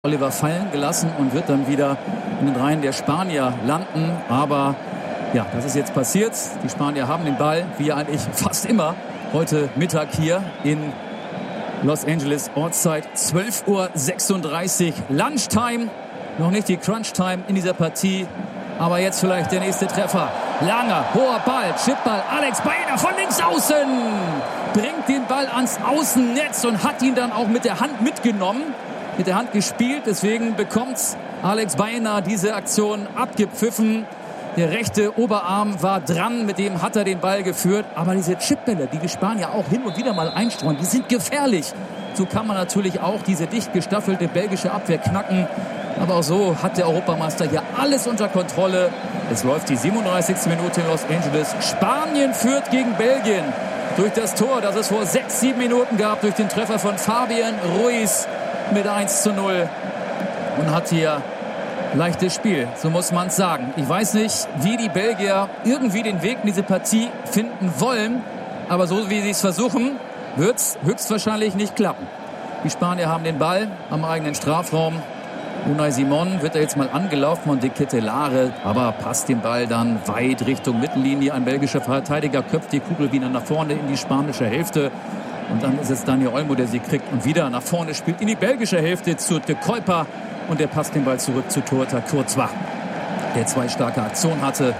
Oliver fallen gelassen und wird dann wieder in den Reihen der Spanier landen. Aber ja, das ist jetzt passiert. Die Spanier haben den Ball, wie ja eigentlich fast immer, heute Mittag hier in Los Angeles. Ortszeit 12:36 Uhr. Lunchtime, noch nicht die Crunch-Time in dieser Partie. Aber jetzt vielleicht der nächste Treffer. Langer, hoher Ball, Chipball, Alex Baena von links außen. Bringt den Ball ans Außennetz und hat ihn dann auch mit der Hand mitgenommen. Mit der Hand gespielt, deswegen bekommt Alex Baena diese Aktion abgepfiffen. Der rechte Oberarm war dran, mit dem hat er den Ball geführt. Aber diese Chipbälle, die Spanier auch hin und wieder mal einstreuen, die sind gefährlich. So kann man natürlich auch diese dicht gestaffelte belgische Abwehr knacken. Aber auch so hat der Europameister hier alles unter Kontrolle. Es läuft die 37. Minute in Los Angeles. Spanien führt gegen Belgien durch das Tor, das es vor 6-7 Minuten gab, durch den Treffer von Fabian Ruiz mit 1:0 und hat hier leichtes Spiel, so muss man es sagen. Ich weiß nicht, wie die Belgier irgendwie den Weg in diese Partie finden wollen, aber so wie sie es versuchen, wird es höchstwahrscheinlich nicht klappen. Die Spanier haben den Ball am eigenen Strafraum. Unai Simon wird da jetzt mal angelaufen von De Ketelaere, aber passt den Ball dann weit Richtung Mittellinie. Ein belgischer Verteidiger köpft die Kugel wieder nach vorne in die spanische Hälfte. Und dann ist es Dani Olmo, der sie kriegt und wieder nach vorne spielt in die belgische Hälfte zu De Kuiper. Und der passt den Ball zurück zu Torhüter Courtois, der zwei starke Aktionen hatte.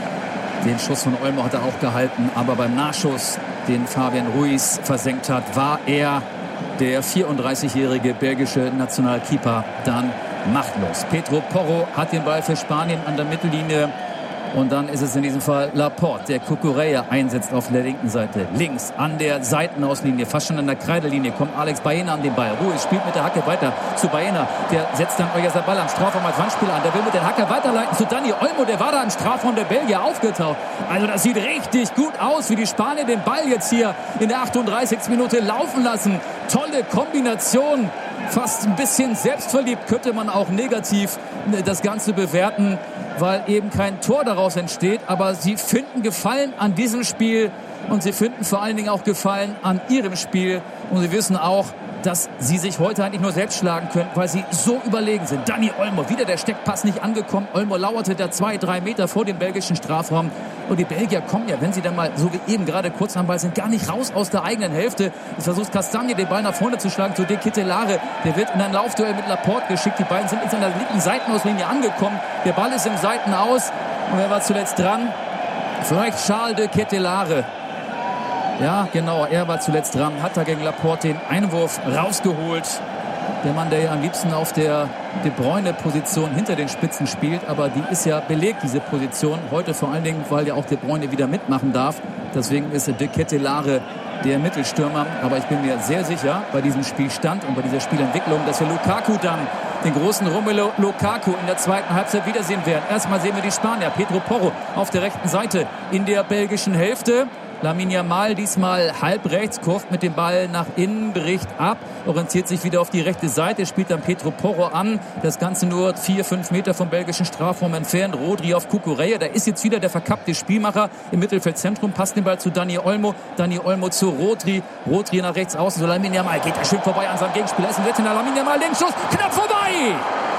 Den Schuss von Olmo hat er auch gehalten, aber beim Nachschuss, den Fabian Ruiz versenkt hat, war er, der 34-jährige belgische Nationalkeeper, dann machtlos. Pedro Porro hat den Ball für Spanien an der Mittellinie. Und dann ist es in diesem Fall Laporte, der Cucurella einsetzt auf der linken Seite. Links an der Seitenauslinie, fast schon an der Kreidelinie, kommt Alex Baena an den Ball. Ruiz spielt mit der Hacke weiter zu Baena. Der setzt dann Oyarzabal am Strafraum als Wandspieler an. Der will mit der Hacke weiterleiten zu Dani Olmo. Der war da im Strafraum der Belgier aufgetaucht. Also das sieht richtig gut aus, wie die Spanier den Ball jetzt hier in der 38. Minute laufen lassen. Tolle Kombination. Fast ein bisschen selbstverliebt könnte man auch negativ das Ganze bewerten, weil eben kein Tor daraus entsteht. Aber sie finden Gefallen an diesem Spiel und sie finden vor allen Dingen auch Gefallen an ihrem Spiel. Und sie wissen auch, dass sie sich heute eigentlich nur selbst schlagen können, weil sie so überlegen sind. Dani Olmo, wieder der Steckpass nicht angekommen. Olmo lauerte da 2-3 Meter vor dem belgischen Strafraum. Und die Belgier kommen ja, wenn sie dann mal, so wie eben gerade kurz am Ball sind, gar nicht raus aus der eigenen Hälfte. Jetzt versucht Castagne, den Ball nach vorne zu schlagen zu De Ketelaere. Der wird in ein Laufduell mit Laporte geschickt. Die beiden sind jetzt an der linken Seitenauslinie angekommen. Der Ball ist im Seitenaus. Und wer war zuletzt dran? Vielleicht Charles De Ketelaere. Ja, genau, er war zuletzt dran, hat da gegen Laporte den Einwurf rausgeholt. Der Mann, der ja am liebsten auf der De Bruyne-Position hinter den Spitzen spielt, aber die ist ja belegt, diese Position. Heute vor allen Dingen, weil ja auch De Bruyne wieder mitmachen darf. Deswegen ist De Ketelaere der Mittelstürmer. Aber ich bin mir sehr sicher, bei diesem Spielstand und bei dieser Spielentwicklung, dass wir Lukaku dann, den großen Romelu Lukaku, in der zweiten Halbzeit wiedersehen werden. Erstmal sehen wir die Spanier. Pedro Porro auf der rechten Seite in der belgischen Hälfte. Lamine Yamal diesmal halb rechts, kurvt mit dem Ball nach innen, bricht ab, orientiert sich wieder auf die rechte Seite, spielt dann Pedro Porro an. Das Ganze nur 4-5 Meter vom belgischen Strafraum entfernt. Rodri auf Cucurella, da ist jetzt wieder der verkappte Spielmacher im Mittelfeldzentrum, passt den Ball zu Dani Olmo. Dani Olmo zu Rodri, Rodri nach rechts außen, so Lamine Yamal geht er schön vorbei an seinem Gegenspieler. Ist ein Wettiner, Lamine Yamal, den Schuss, knapp vorbei!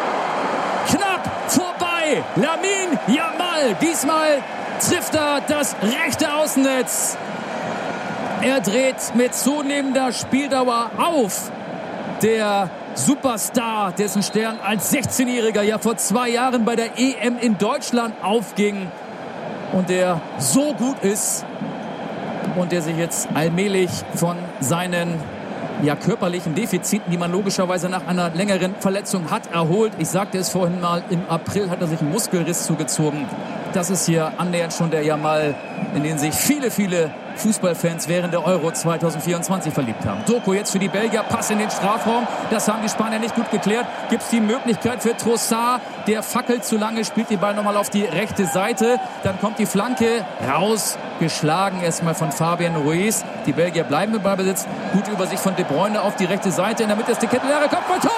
Knapp vorbei! Lamine Yamal, diesmal trifft er das rechte Außennetz. Er dreht mit zunehmender Spieldauer auf. Der Superstar, dessen Stern als 16-Jähriger ja vor 2 Jahren bei der EM in Deutschland aufging und der so gut ist und der sich jetzt allmählich von seinen körperlichen Defiziten, die man logischerweise nach einer längeren Verletzung hat, erholt. Ich sagte es vorhin mal, im April hat er sich einen Muskelriss zugezogen. Das ist hier annähernd schon der Yamal, in den sich viele, viele Fußballfans während der Euro 2024 verliebt haben. Doku jetzt für die Belgier, Pass in den Strafraum. Das haben die Spanier nicht gut geklärt. Gibt es die Möglichkeit für Trossard, der fackelt zu lange, spielt den Ball nochmal auf die rechte Seite. Dann kommt die Flanke raus, geschlagen erstmal von Fabian Ruiz. Die Belgier bleiben im Ballbesitz. Gute Übersicht von De Bruyne auf die rechte Seite. In der Mitte ist De Ketelaere, Kopfball, Tor!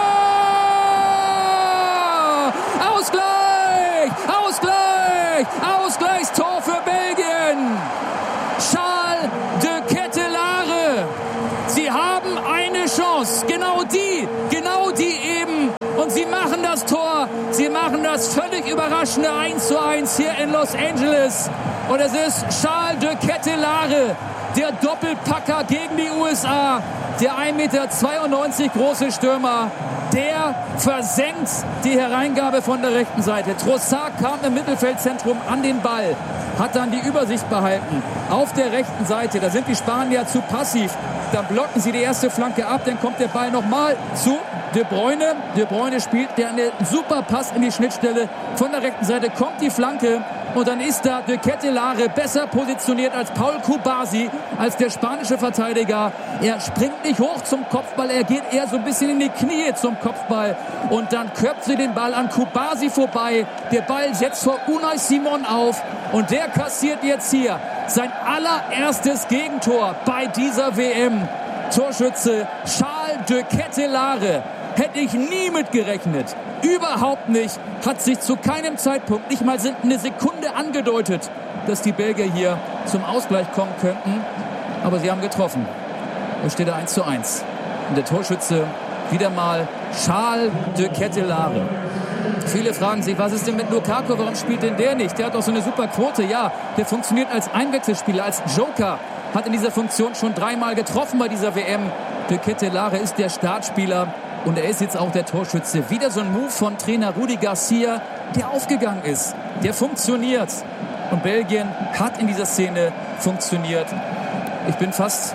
Ausgleich! Ausgleich! Ausgleichstor für Belgien! Charles De Ketelaere. Sie haben eine Chance. Genau die eben und sie machen das Tor. Sie machen das völlig überraschende 1:1 hier in Los Angeles. Und es ist Charles de Ketelaere, der Doppelpacker gegen die USA. Der 1,92 Meter große Stürmer, der versenkt die Hereingabe von der rechten Seite. Trossard kam im Mittelfeldzentrum an den Ball, hat dann die Übersicht behalten. Auf der rechten Seite, da sind die Spanier zu passiv. Dann blocken sie die erste Flanke ab, dann kommt der Ball nochmal zu De Bruyne. De Bruyne spielt der einen super Pass in die Schnittstelle. Von der rechten Seite kommt die Flanke und dann ist da de Ketelaere besser positioniert als Paul Cubarsí, als der spanische Verteidiger. Er springt nicht hoch zum Kopfball, er geht eher so ein bisschen in die Knie zum Kopfball und dann köpft sie den Ball an Cubarsí vorbei. Der Ball setzt vor Unai Simon auf und der kassiert jetzt hier sein allererstes Gegentor bei dieser WM. Torschütze Charles de Ketelaere. Hätte ich nie mitgerechnet. Überhaupt nicht. Hat sich zu keinem Zeitpunkt, nicht mal eine Sekunde angedeutet, dass die Belgier hier zum Ausgleich kommen könnten. Aber sie haben getroffen. Es steht 1:1. Und der Torschütze wieder mal Charles de Ketelaere. Viele fragen sich, was ist denn mit Lukaku? Warum spielt denn der nicht? Der hat doch so eine super Quote. Ja, der funktioniert als Einwechselspieler, als Joker. Hat in dieser Funktion schon 3-mal getroffen bei dieser WM. De Ketelaere ist der Startspieler und er ist jetzt auch der Torschütze. Wieder so ein Move von Trainer Rudi Garcia, der aufgegangen ist, der funktioniert. Und Belgien hat in dieser Szene funktioniert. Ich bin fast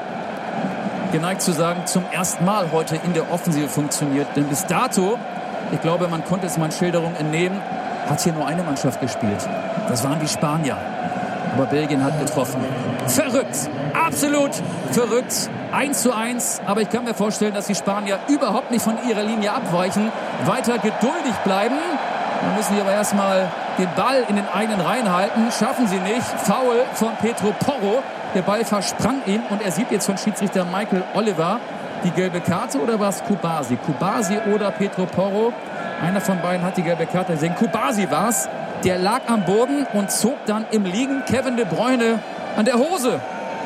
geneigt zu sagen, zum ersten Mal heute in der Offensive funktioniert. Denn bis dato, ich glaube, man konnte es meinen Schilderungen entnehmen, hat hier nur eine Mannschaft gespielt. Das waren die Spanier. Aber Belgien hat getroffen. Verrückt, absolut verrückt. 1:1, aber ich kann mir vorstellen, dass die Spanier überhaupt nicht von ihrer Linie abweichen, weiter geduldig bleiben. Dann müssen sie aber erstmal den Ball in den eigenen Reihen halten. Schaffen sie nicht. Foul von Pedro Porro. Der Ball versprang ihn und er sieht jetzt von Schiedsrichter Michael Oliver die gelbe Karte, oder war es Cubarsí? Cubarsí oder Pedro Porro? Einer von beiden hat die gelbe Karte gesehen. Cubarsí war es. Der lag am Boden und zog dann im Liegen Kevin De Bruyne an der Hose.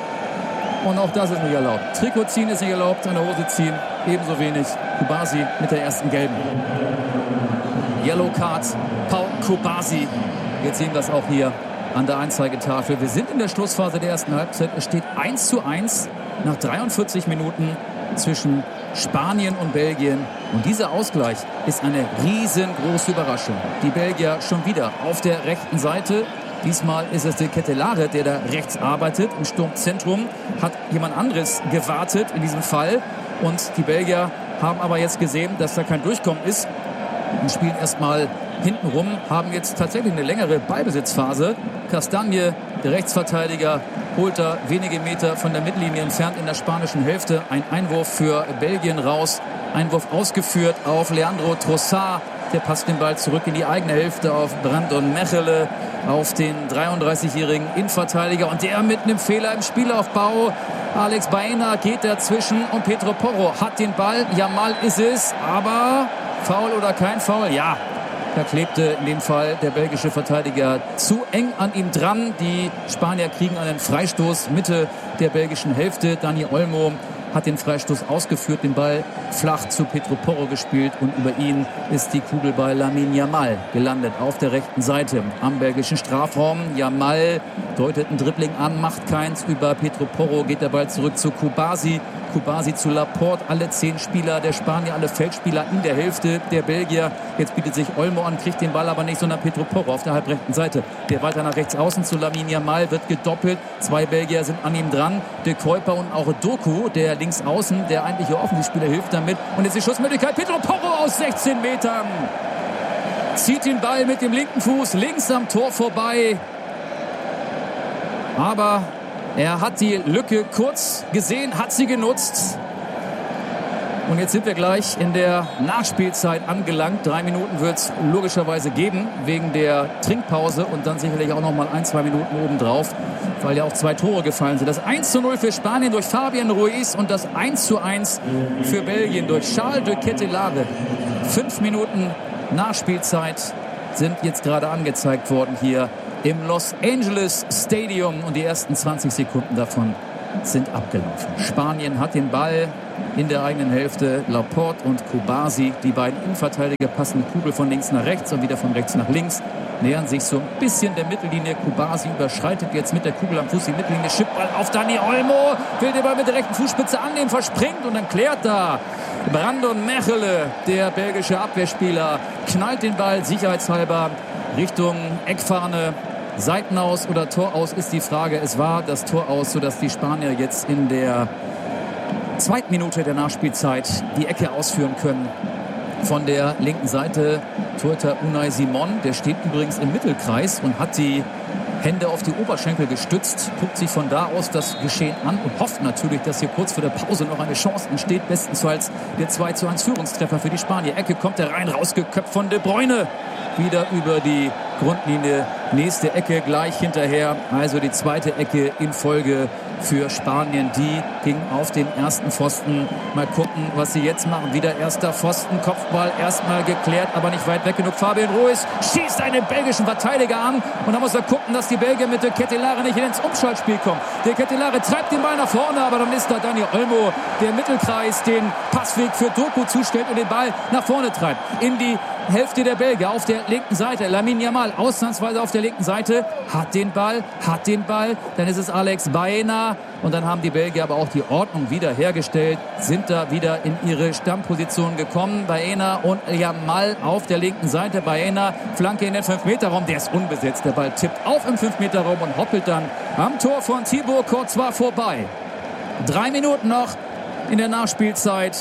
Und auch das ist nicht erlaubt. Trikot ziehen ist nicht erlaubt, an der Hose ziehen ebenso wenig. Cubarsí mit der ersten gelben. Yellow Card, Paul Cubarsí. Jetzt sehen wir es auch hier an der Anzeigetafel. Wir sind in der Schlussphase der ersten Halbzeit. Es steht 1:1 nach 43 Minuten zwischen Spanien und Belgien. Und dieser Ausgleich ist eine riesengroße Überraschung. Die Belgier schon wieder auf der rechten Seite. Diesmal ist es de Ketelaere, der da rechts arbeitet. Im Sturmzentrum hat jemand anderes gewartet in diesem Fall. Und die Belgier haben aber jetzt gesehen, dass da kein Durchkommen ist. Und spielen erstmal hintenrum, haben jetzt tatsächlich eine längere Ballbesitzphase. Castagne, der Rechtsverteidiger, holt da wenige Meter von der Mittellinie entfernt in der spanischen Hälfte. Ein Einwurf für Belgien raus. Einwurf ausgeführt auf Leandro Trossard. Der passt den Ball zurück in die eigene Hälfte auf Brandon Mechelen, auf den 33-jährigen Innenverteidiger. Und der mit einem Fehler im Spielaufbau. Alex Baena geht dazwischen und Pedro Porro hat den Ball. Yamal ist es, aber Foul oder kein Foul? Ja, da klebte in dem Fall der belgische Verteidiger zu eng an ihm dran. Die Spanier kriegen einen Freistoß Mitte der belgischen Hälfte. Dani Olmo hat den Freistoß ausgeführt, den Ball flach zu Pedro Porro gespielt und über ihn ist die Kugel bei Lamine Yamal gelandet auf der rechten Seite am belgischen Strafraum. Yamal deutet ein Dribbling an, macht keins über Pedro Porro, geht der Ball zurück zu Cubarsí. Cubarsí zu Laporte, alle 10 Spieler der Spanier, alle Feldspieler in der Hälfte der Belgier. Jetzt bietet sich Olmo an, kriegt den Ball aber nicht, sondern Pedro Porro auf der halbrechten Seite. Der weiter nach rechts außen zu Lamine Yamal, wird gedoppelt. 2 Belgier sind an ihm dran. De Kuyper und auch Doku, der links außen, der eigentliche Offensivspieler, hilft damit. Und jetzt die Schussmöglichkeit. Pedro Porro aus 16 Metern. Zieht den Ball mit dem linken Fuß links am Tor vorbei. Aber er hat die Lücke kurz gesehen, hat sie genutzt. Und jetzt sind wir gleich in der Nachspielzeit angelangt. 3 Minuten wird es logischerweise geben, wegen der Trinkpause. Und dann sicherlich auch noch mal 1-2 Minuten obendrauf, weil ja auch 2 Tore gefallen sind. Das 1:0 für Spanien durch Fabian Ruiz und das 1:1 für Belgien durch Charles de Ketelaere. 5 Minuten Nachspielzeit sind jetzt gerade angezeigt worden hier im Los Angeles Stadium. Und die ersten 20 Sekunden davon sind abgelaufen. Spanien hat den Ball in der eigenen Hälfte. Laporte und Kubasi, die beiden Innenverteidiger, passen die Kugel von links nach rechts und wieder von rechts nach links. Nähern sich so ein bisschen der Mittellinie. Kubasi überschreitet jetzt mit der Kugel am Fuß die Mittellinie. Schippball auf Dani Olmo. Will den Ball mit der rechten Fußspitze annehmen, verspringt und dann klärt da Brandon Mechelen, der belgische Abwehrspieler, knallt den Ball sicherheitshalber Richtung Eckfahne. Seitenaus oder Tor aus ist die Frage. Es war das Tor aus, sodass die Spanier jetzt in der zweiten Minute der Nachspielzeit die Ecke ausführen können. Von der linken Seite Torhüter Unai Simon, der steht übrigens im Mittelkreis und hat die Hände auf die Oberschenkel gestützt, guckt sich von da aus das Geschehen an und hofft natürlich, dass hier kurz vor der Pause noch eine Chance entsteht. Bestenfalls der 2:1 Führungstreffer für die Spanier. Ecke kommt er rein, rausgeköpft von De Bruyne. Wieder über die Grundlinie. Nächste Ecke gleich hinterher. Also die zweite Ecke in Folge für Spanien. Die ging auf den ersten Pfosten. Mal gucken, was sie jetzt machen. Wieder erster Pfosten. Kopfball erstmal geklärt, aber nicht weit weg genug. Fabian Ruiz schießt einen belgischen Verteidiger an. Und da muss er gucken, dass die Belgier mit De Ketelaere nicht ins Umschaltspiel kommen. De Ketelaere treibt den Ball nach vorne, aber dann ist da Dani Olmo, der Mittelkreis den Passweg für Doku zustellt und den Ball nach vorne treibt. In die Hälfte der Belgier auf der linken Seite. Lamine Yamal ausnahmsweise auf der linken Seite. Hat den Ball. Dann ist es Alex Baena. Und dann haben die Belgier aber auch die Ordnung wieder hergestellt. Sind da wieder in ihre Stammposition gekommen. Baena und Yamal auf der linken Seite. Baena, Flanke in den 5-Meter-Raum. Der ist unbesetzt. Der Ball tippt auf im 5-Meter-Raum und hoppelt dann am Tor von Thibaut Courtois vorbei. 3 Minuten noch in der Nachspielzeit.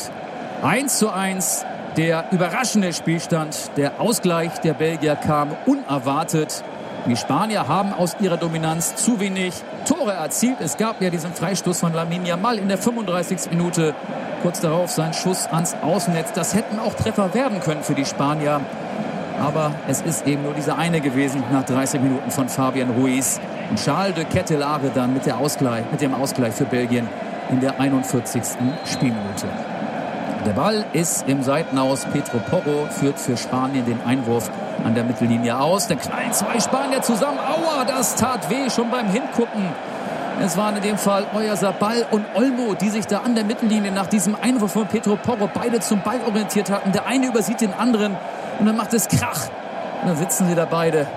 1:1. Der überraschende Spielstand, der Ausgleich der Belgier kam unerwartet. Die Spanier haben aus ihrer Dominanz zu wenig Tore erzielt. Es gab ja diesen Freistoß von Lamine Yamal in der 35. Minute. Kurz darauf sein Schuss ans Außennetz. Das hätten auch Treffer werden können für die Spanier. Aber es ist eben nur dieser eine gewesen nach 30 Minuten von Fabian Ruiz. Und Charles de Ketelaere dann mit dem Ausgleich für Belgien in der 41. Spielminute. Der Ball ist im Seitenaus. Pedro Porro führt für Spanien den Einwurf an der Mittellinie aus. Dann knallen 2 Spanier zusammen. Aua, das tat weh schon beim Hingucken. Es waren in dem Fall Oyarzabal und Olmo, die sich da an der Mittellinie nach diesem Einwurf von Pedro Porro beide zum Ball orientiert hatten. Der eine übersieht den anderen und dann macht es Krach. Und dann sitzen sie da beide.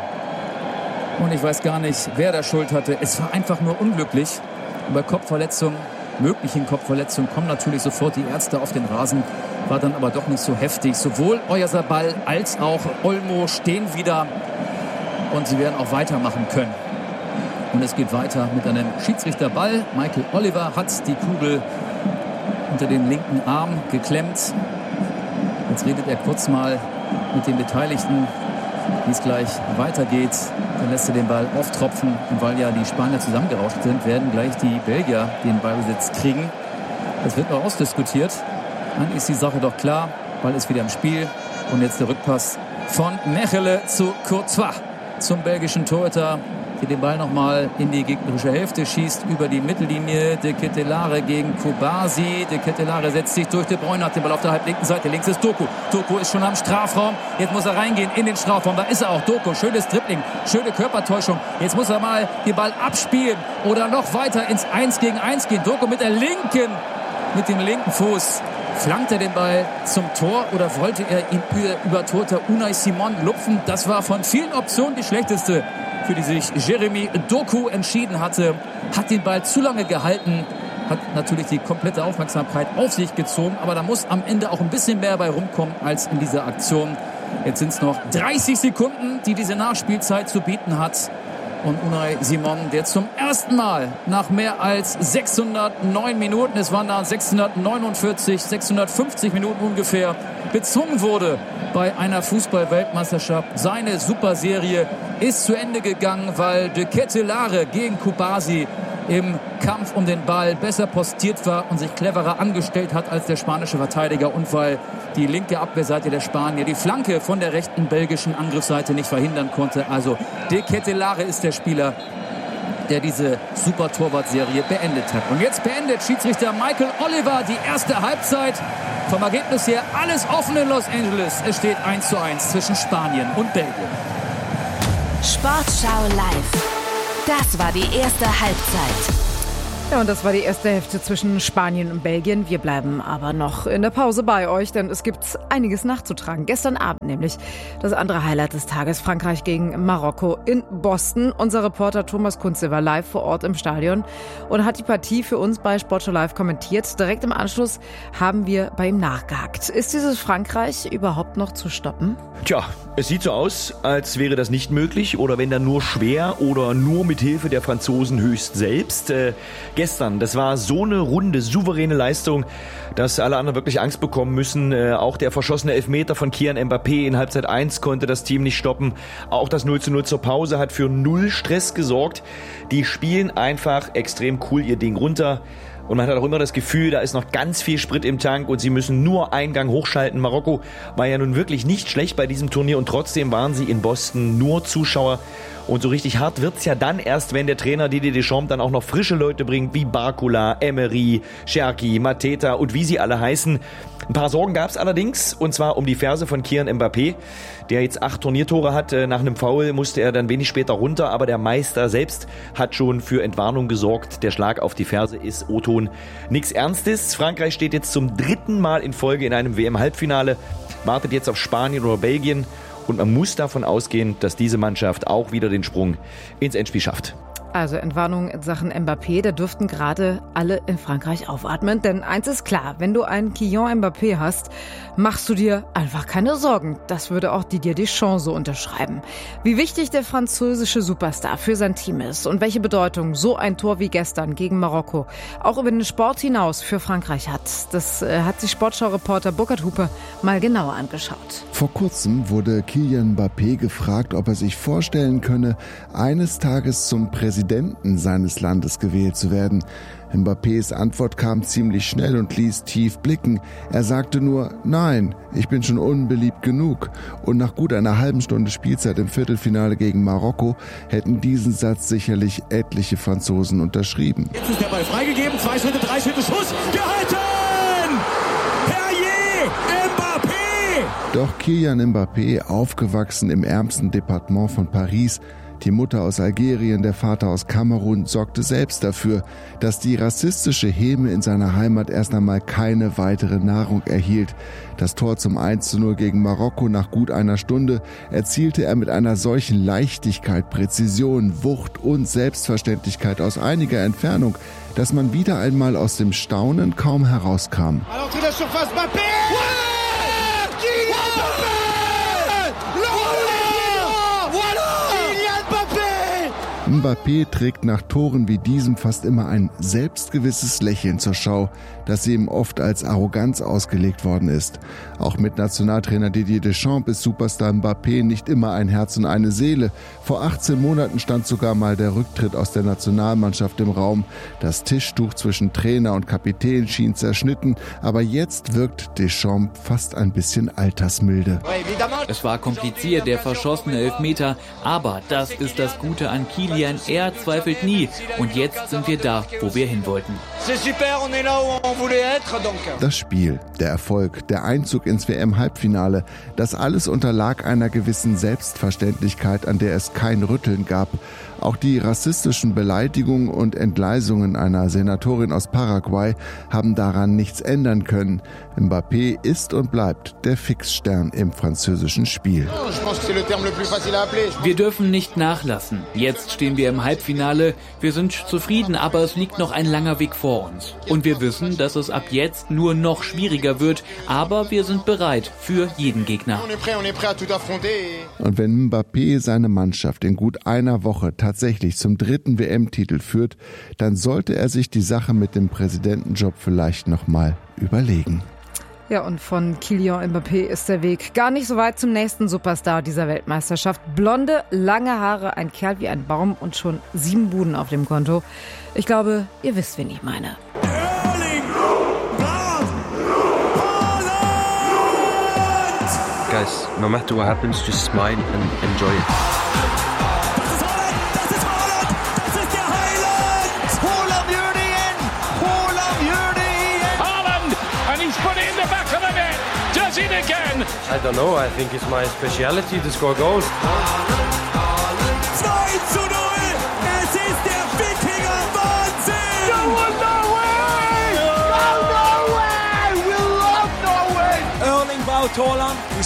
Und ich weiß gar nicht, wer da Schuld hatte. Es war einfach nur unglücklich. Und bei möglichen Kopfverletzungen kommen natürlich sofort die Ärzte auf den Rasen. War dann aber doch nicht so heftig. Sowohl Oyarzabal als auch Olmo stehen wieder. Und sie werden auch weitermachen können. Und es geht weiter mit einem Schiedsrichterball. Michael Oliver hat die Kugel unter den linken Arm geklemmt. Jetzt redet er kurz mal mit den Beteiligten, wie es gleich weitergeht. Dann lässt er den Ball auftropfen. Und weil ja die Spanier zusammengerauscht sind, werden gleich die Belgier den Ballbesitz kriegen. Das wird noch ausdiskutiert. Dann ist die Sache doch klar. Ball ist wieder im Spiel. Und jetzt der Rückpass von Mechelen zu Courtois, zum belgischen Torhüter, der den Ball nochmal in die gegnerische Hälfte schießt, über die Mittellinie. De Ketelaere gegen Kubasi. De Ketelaere setzt sich durch. De Bruyne hat den Ball auf der halblinken Seite. Links ist Doku. Doku ist schon am Strafraum. Jetzt muss er reingehen in den Strafraum. Da ist er auch. Doku, schönes Dribbling, schöne Körpertäuschung. Jetzt muss er mal den Ball abspielen oder noch weiter ins 1 gegen 1 gehen. Doku mit dem linken Fuß. Flankt er den Ball zum Tor oder wollte er ihn über Torhüter Unai Simon lupfen? Das war von vielen Optionen die schlechteste, für die sich Jeremy Doku entschieden hatte. Hat den Ball zu lange gehalten, hat natürlich die komplette Aufmerksamkeit auf sich gezogen, aber da muss am Ende auch ein bisschen mehr bei rumkommen als in dieser Aktion. Jetzt sind es noch 30 Sekunden, die diese Nachspielzeit zu bieten hat. Und Unai Simon, der zum ersten Mal nach mehr als 609 Minuten, es waren da 650 Minuten ungefähr, bezwungen wurde bei einer Fußball-Weltmeisterschaft. Seine Superserie ist zu Ende gegangen, weil De Ketelaere gegen Kubasi im Kampf um den Ball besser postiert war und sich cleverer angestellt hat als der spanische Verteidiger und weil die linke Abwehrseite der Spanier die Flanke von der rechten belgischen Angriffsseite nicht verhindern konnte. Also De Ketelaere ist der Spieler, der diese Super-Torwart-Serie beendet hat. Und jetzt beendet Schiedsrichter Michael Oliver die erste Halbzeit. Vom Ergebnis her alles offen in Los Angeles. Es steht 1:1 zwischen Spanien und Belgien. Sportschau live. Das war die erste Halbzeit. Ja, und das war die erste Hälfte zwischen Spanien und Belgien. Wir bleiben aber noch in der Pause bei euch, denn es gibt einiges nachzutragen. Gestern Abend nämlich das andere Highlight des Tages, Frankreich gegen Marokko in Boston. Unser Reporter Thomas Kunze war live vor Ort im Stadion und hat die Partie für uns bei Sportschau Live kommentiert. Direkt im Anschluss haben wir bei ihm nachgehakt. Ist dieses Frankreich überhaupt noch zu stoppen? Tja, es sieht so aus, als wäre das nicht möglich oder wenn dann nur schwer oder nur mit Hilfe der Franzosen höchst selbst. Gestern, das war so eine runde, souveräne Leistung, dass alle anderen wirklich Angst bekommen müssen. Auch der verschossene Elfmeter von Kylian Mbappé in Halbzeit 1 konnte das Team nicht stoppen. Auch das 0:0 zur Pause hat für null Stress gesorgt. Die spielen einfach extrem cool ihr Ding runter. Und man hat auch immer das Gefühl, da ist noch ganz viel Sprit im Tank und sie müssen nur einen Gang hochschalten. Marokko war ja nun wirklich nicht schlecht bei diesem Turnier und trotzdem waren sie in Boston nur Zuschauer. Und so richtig hart wird's ja dann erst, wenn der Trainer Didier Deschamps dann auch noch frische Leute bringt, wie Barcola, Emery, Cherki, Mateta und wie sie alle heißen. Ein paar Sorgen gab's allerdings, und zwar um die Ferse von Kylian Mbappé, der jetzt 8 Turniertore hat. Nach einem Foul musste er dann wenig später runter, aber der Meister selbst hat schon für Entwarnung gesorgt. Der Schlag auf die Ferse ist O-Ton. Nichts Ernstes. Frankreich steht jetzt zum 3. Mal in Folge in einem WM-Halbfinale, wartet jetzt auf Spanien oder Belgien. Und man muss davon ausgehen, dass diese Mannschaft auch wieder den Sprung ins Endspiel schafft. Also Entwarnung in Sachen Mbappé, da dürften gerade alle in Frankreich aufatmen. Denn eins ist klar, wenn du einen Kylian Mbappé hast, machst du dir einfach keine Sorgen. Das würde auch Didier Deschamps so unterschreiben. Wie wichtig der französische Superstar für sein Team ist und welche Bedeutung so ein Tor wie gestern gegen Marokko auch über den Sport hinaus für Frankreich hat, das hat sich Sportschau-Reporter Burkhard Hupe mal genauer angeschaut. Vor kurzem wurde Kylian Mbappé gefragt, ob er sich vorstellen könne, eines Tages zum Präsidenten seines Landes gewählt zu werden. Mbappés Antwort kam ziemlich schnell und ließ tief blicken. Er sagte nur, nein, ich bin schon unbeliebt genug. Und nach gut einer halben Stunde Spielzeit im Viertelfinale gegen Marokko hätten diesen Satz sicherlich etliche Franzosen unterschrieben. Jetzt ist der Ball freigegeben, 2 Schritte, 3 Schritte, Schuss, gehalten! Mbappé! Doch Kylian Mbappé, aufgewachsen im ärmsten Departement von Paris, die Mutter aus Algerien, der Vater aus Kamerun, sorgte selbst dafür, dass die rassistische Häme in seiner Heimat erst einmal keine weitere Nahrung erhielt. Das Tor zum 1:0 gegen Marokko nach gut einer Stunde erzielte er mit einer solchen Leichtigkeit, Präzision, Wucht und Selbstverständlichkeit aus einiger Entfernung, dass man wieder einmal aus dem Staunen kaum herauskam. Mbappé trägt nach Toren wie diesem fast immer ein selbstgewisses Lächeln zur Schau, das ihm oft als Arroganz ausgelegt worden ist. Auch mit Nationaltrainer Didier Deschamps ist Superstar Mbappé nicht immer ein Herz und eine Seele. Vor 18 Monaten stand sogar mal der Rücktritt aus der Nationalmannschaft im Raum. Das Tischtuch zwischen Trainer und Kapitän schien zerschnitten, aber jetzt wirkt Deschamps fast ein bisschen altersmilde. Es war kompliziert, der verschossene Elfmeter, aber das ist das Gute an Kylian. Er zweifelt nie. Und jetzt sind wir da, wo wir hin wollten. Das Spiel, der Erfolg, der Einzug ins WM-Halbfinale, das alles unterlag einer gewissen Selbstverständlichkeit, an der es kein Rütteln gab. Auch die rassistischen Beleidigungen und Entgleisungen einer Senatorin aus Paraguay haben daran nichts ändern können. Mbappé ist und bleibt der Fixstern im französischen Spiel. Wir dürfen nicht nachlassen. Jetzt stehen wir im Halbfinale. Wir sind zufrieden, aber es liegt noch ein langer Weg vor uns. Und wir wissen, dass es ab jetzt nur noch schwieriger wird. Aber wir sind bereit für jeden Gegner. Und wenn Mbappé seine Mannschaft in gut einer Woche tatsächlich zum 3. WM-Titel führt, dann sollte er sich die Sache mit dem Präsidentenjob vielleicht nochmal überlegen. Ja, und von Kylian Mbappé ist der Weg gar nicht so weit zum nächsten Superstar dieser Weltmeisterschaft. Blonde, lange Haare, ein Kerl wie ein Baum und schon 7 Buden auf dem Konto. Ich glaube, ihr wisst, wen ich meine. Guys, no matter what happens, just smile and enjoy it. I don't know, I think it's my speciality to score goals. 2:0, es ist der Wikinger Wahnsinn!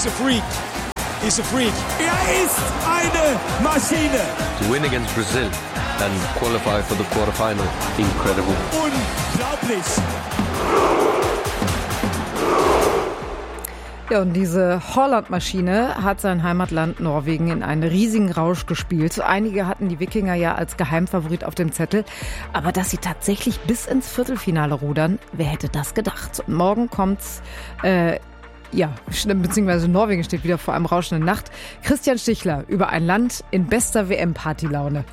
He's a freak. He's a freak. Er ist eine Maschine. To win against Brazil and qualify for the quarterfinal. Incredible. Unglaublich. Ja, und diese Haaland-Maschine hat sein Heimatland Norwegen in einen riesigen Rausch gespielt. Einige hatten die Wikinger ja als Geheimfavorit auf dem Zettel. Aber dass sie tatsächlich bis ins Viertelfinale rudern, wer hätte das gedacht? Und morgen kommt's, beziehungsweise Norwegen steht wieder vor einem rauschenden Nacht. Christian Stichler über ein Land in bester WM-Partylaune.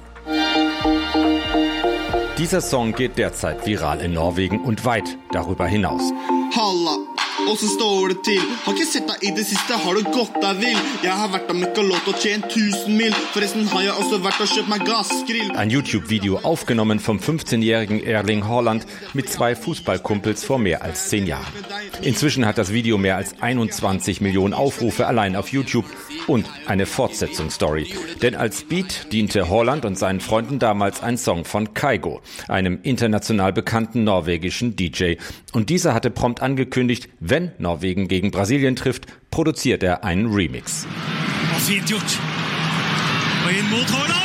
Dieser Song geht derzeit viral in Norwegen und weit darüber hinaus. Halla, og så står det til. Har ikke sett deg i det siste, har det gått deg vill. Jeg har vært og møkka låt og tjent 1000 mil. Forresten har jeg også vært og kjøpt meg gassgrill. Ein YouTube-Video aufgenommen vom 15-jährigen Erling Haaland mit 2 Fußballkumpels vor mehr als 10 Jahren. Inzwischen hat das Video mehr als 21 Millionen Aufrufe allein auf YouTube und eine Fortsetzungsstory. Denn als Beat diente Haaland und seinen Freunden damals ein Song von Kygo, einem international bekannten norwegischen DJ. Und dieser hatte prompt angekündigt, wenn Norwegen gegen Brasilien trifft, produziert er einen Remix. Fint gjort. Og inn mot Haaland!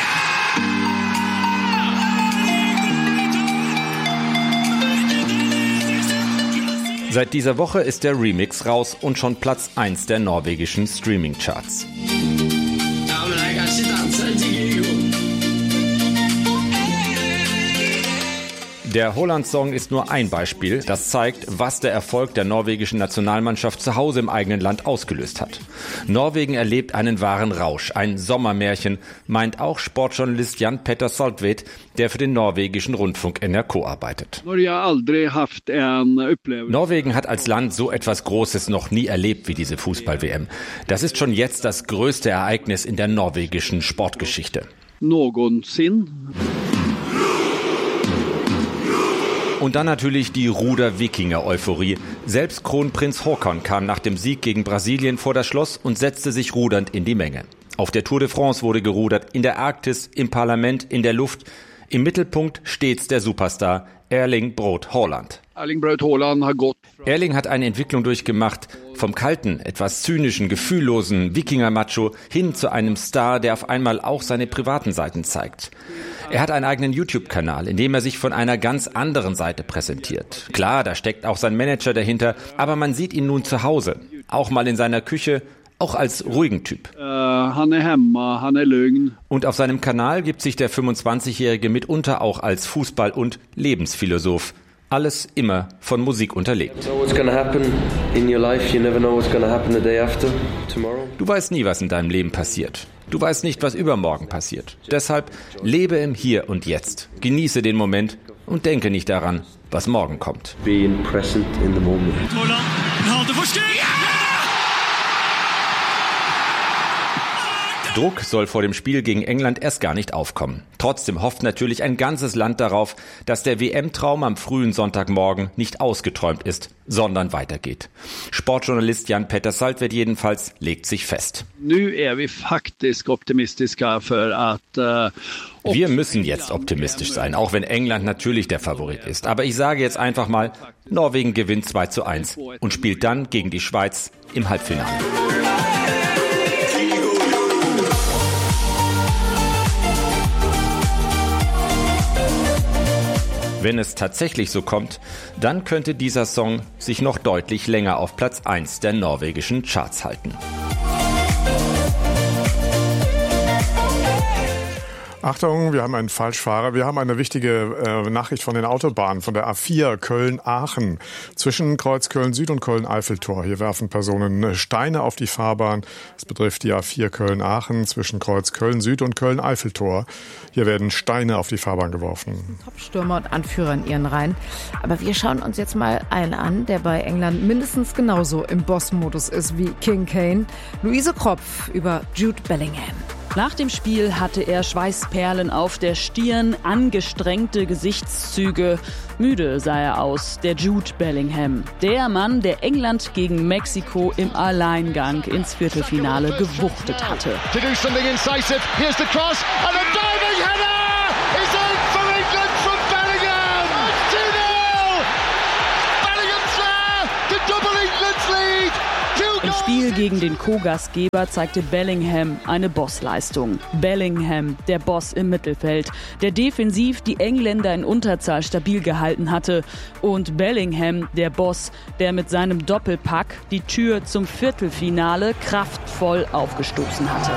Seit dieser Woche ist der Remix raus und schon Platz 1 der norwegischen Streaming-Charts. Der Haaland-Song ist nur ein Beispiel, das zeigt, was der Erfolg der norwegischen Nationalmannschaft zu Hause im eigenen Land ausgelöst hat. Norwegen erlebt einen wahren Rausch, ein Sommermärchen, meint auch Sportjournalist Jan Petter Saltvedt, der für den norwegischen Rundfunk NRK arbeitet. Norwegen hat als Land so etwas Großes noch nie erlebt wie diese Fußball-WM. Das ist schon jetzt das größte Ereignis in der norwegischen Sportgeschichte. Und dann natürlich die Ruder-Wikinger-Euphorie. Selbst Kronprinz Haakon kam nach dem Sieg gegen Brasilien vor das Schloss und setzte sich rudernd in die Menge. Auf der Tour de France wurde gerudert, in der Arktis, im Parlament, in der Luft. Im Mittelpunkt stets der Superstar Erling Braut Haaland. Erling hat eine Entwicklung durchgemacht, vom kalten, etwas zynischen, gefühllosen Wikinger-Macho hin zu einem Star, der auf einmal auch seine privaten Seiten zeigt. Er hat einen eigenen YouTube-Kanal, in dem er sich von einer ganz anderen Seite präsentiert. Klar, da steckt auch sein Manager dahinter, aber man sieht ihn nun zu Hause, auch mal in seiner Küche, auch als ruhigen Typ. Und auf seinem Kanal gibt sich der 25-Jährige mitunter auch als Fußball- und Lebensphilosoph. Alles immer von Musik unterlegt. Du weißt nie, was in deinem Leben passiert. Du weißt nicht, was übermorgen passiert. Deshalb lebe im Hier und Jetzt. Genieße den Moment und denke nicht daran, was morgen kommt. Being present in the moment. Druck soll vor dem Spiel gegen England erst gar nicht aufkommen. Trotzdem hofft natürlich ein ganzes Land darauf, dass der WM-Traum am frühen Sonntagmorgen nicht ausgeträumt ist, sondern weitergeht. Sportjournalist Jan Petter Saltvedt jedenfalls legt sich fest. Wir müssen jetzt optimistisch sein, auch wenn England natürlich der Favorit ist. Aber ich sage jetzt einfach mal, Norwegen gewinnt 2:1 und spielt dann gegen die Schweiz im Halbfinale. Wenn es tatsächlich so kommt, dann könnte dieser Song sich noch deutlich länger auf Platz 1 der norwegischen Charts halten. Achtung, wir haben einen Falschfahrer. Wir haben eine wichtige Nachricht von den Autobahnen, von der A4 Köln-Aachen zwischen Kreuz Köln-Süd und Köln-Eiffeltor. Hier werfen Personen Steine auf die Fahrbahn. Es betrifft die A4 Köln-Aachen zwischen Kreuz Köln-Süd und Köln-Eiffeltor. Hier werden Steine auf die Fahrbahn geworfen. Top-Stürmer und Anführer in ihren Reihen. Aber wir schauen uns jetzt mal einen an, der bei England mindestens genauso im Boss-Modus ist wie King Kane. Luise Kropf über Jude Bellingham. Nach dem Spiel hatte er Schweißperlen auf der Stirn, angestrengte Gesichtszüge. Müde sah er aus, der Jude Bellingham. Der Mann, der England gegen Mexiko im Alleingang ins Viertelfinale gewuchtet hatte. Im Spiel gegen den Co-Gastgeber zeigte Bellingham eine Bossleistung. Bellingham, der Boss im Mittelfeld, der defensiv die Engländer in Unterzahl stabil gehalten hatte. Und Bellingham, der Boss, der mit seinem Doppelpack die Tür zum Viertelfinale kraftvoll aufgestoßen hatte.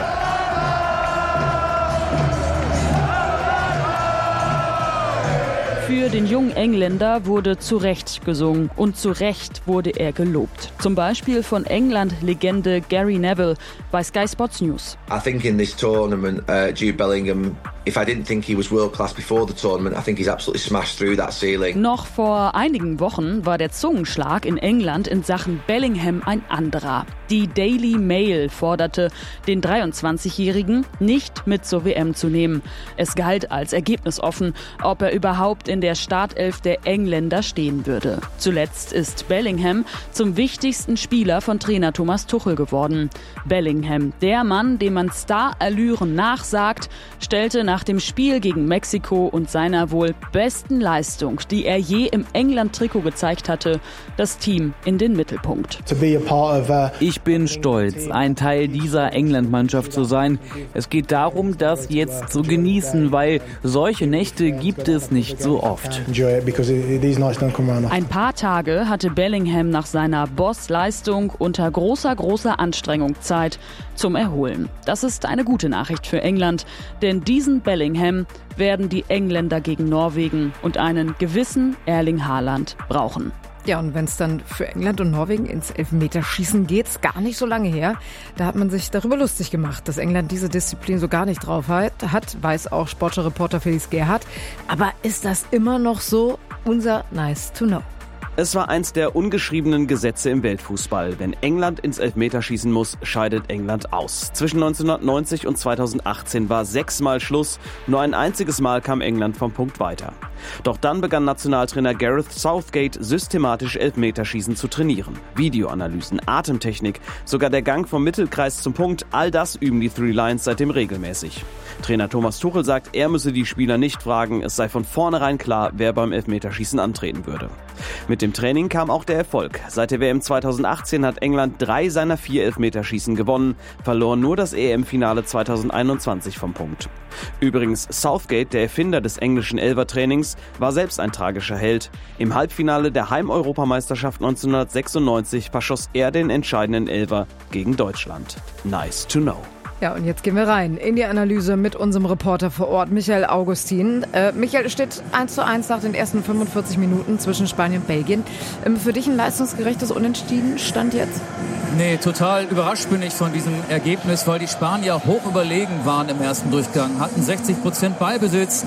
Für den jungen Engländer wurde zu Recht gesungen und zu Recht wurde er gelobt. Zum Beispiel von England-Legende Gary Neville bei Sky Sports News. I think in this tournament, Jude Bellingham, if I didn't think he was world class before the tournament, I think he's absolutely smashed through that ceiling. Noch vor einigen Wochen war der Zungenschlag in England in Sachen Bellingham ein anderer. Die Daily Mail forderte, den 23-Jährigen nicht mit zur WM zu nehmen. Es galt als ergebnisoffen, ob er überhaupt in der Startelf der Engländer stehen würde. Zuletzt ist Bellingham zum wichtigsten Spieler von Trainer Thomas Tuchel geworden. Bellingham, der Mann, dem man Starallüren nachsagt, stellte nach dem Spiel gegen Mexiko und seiner wohl besten Leistung, die er je im England-Trikot gezeigt hatte, das Team in den Mittelpunkt. Ich bin stolz, ein Teil dieser England-Mannschaft zu sein. Es geht darum, das jetzt zu genießen, weil solche Nächte gibt es nicht so oft. Ein paar Tage hatte Bellingham nach seiner Boss-Leistung unter großer Anstrengung Zeit zum Erholen. Das ist eine gute Nachricht für England, denn diesen Bellingham werden die Engländer gegen Norwegen und einen gewissen Erling Haaland brauchen. Ja, und wenn es dann für England und Norwegen ins Elfmeterschießen geht, ist gar nicht so lange her. Da hat man sich darüber lustig gemacht, dass England diese Disziplin so gar nicht drauf hat, weiß auch Sportreporter Felix Gerhardt. Aber ist das immer noch so? Unser Nice to Know. Es war eins der ungeschriebenen Gesetze im Weltfußball. Wenn England ins Elfmeterschießen muss, scheidet England aus. Zwischen 1990 und 2018 war 6-mal Schluss. Nur ein einziges Mal kam England vom Punkt weiter. Doch dann begann Nationaltrainer Gareth Southgate systematisch Elfmeterschießen zu trainieren. Videoanalysen, Atemtechnik, sogar der Gang vom Mittelkreis zum Punkt, all das üben die Three Lions seitdem regelmäßig. Trainer Thomas Tuchel sagt, er müsse die Spieler nicht fragen, es sei von vornherein klar, wer beim Elfmeterschießen antreten würde. Mit dem Training kam auch der Erfolg. Seit der WM 2018 hat England 3 seiner 4 Elfmeterschießen gewonnen, verlor nur das EM-Finale 2021 vom Punkt. Übrigens, Southgate, der Erfinder des englischen Elfertrainings, war selbst ein tragischer Held. Im Halbfinale der Heimeuropameisterschaft 1996 verschoss er den entscheidenden Elfer gegen Deutschland. Nice to know. Ja, und jetzt gehen wir rein in die Analyse mit unserem Reporter vor Ort, Michael Augustin. Michael, steht 1:1 nach den ersten 45 Minuten zwischen Spanien und Belgien. Für dich ein leistungsgerechtes Unentschieden Stand jetzt? Nee, total überrascht bin ich von diesem Ergebnis, weil die Spanier hoch überlegen waren im ersten Durchgang, hatten 60% Ballbesitz,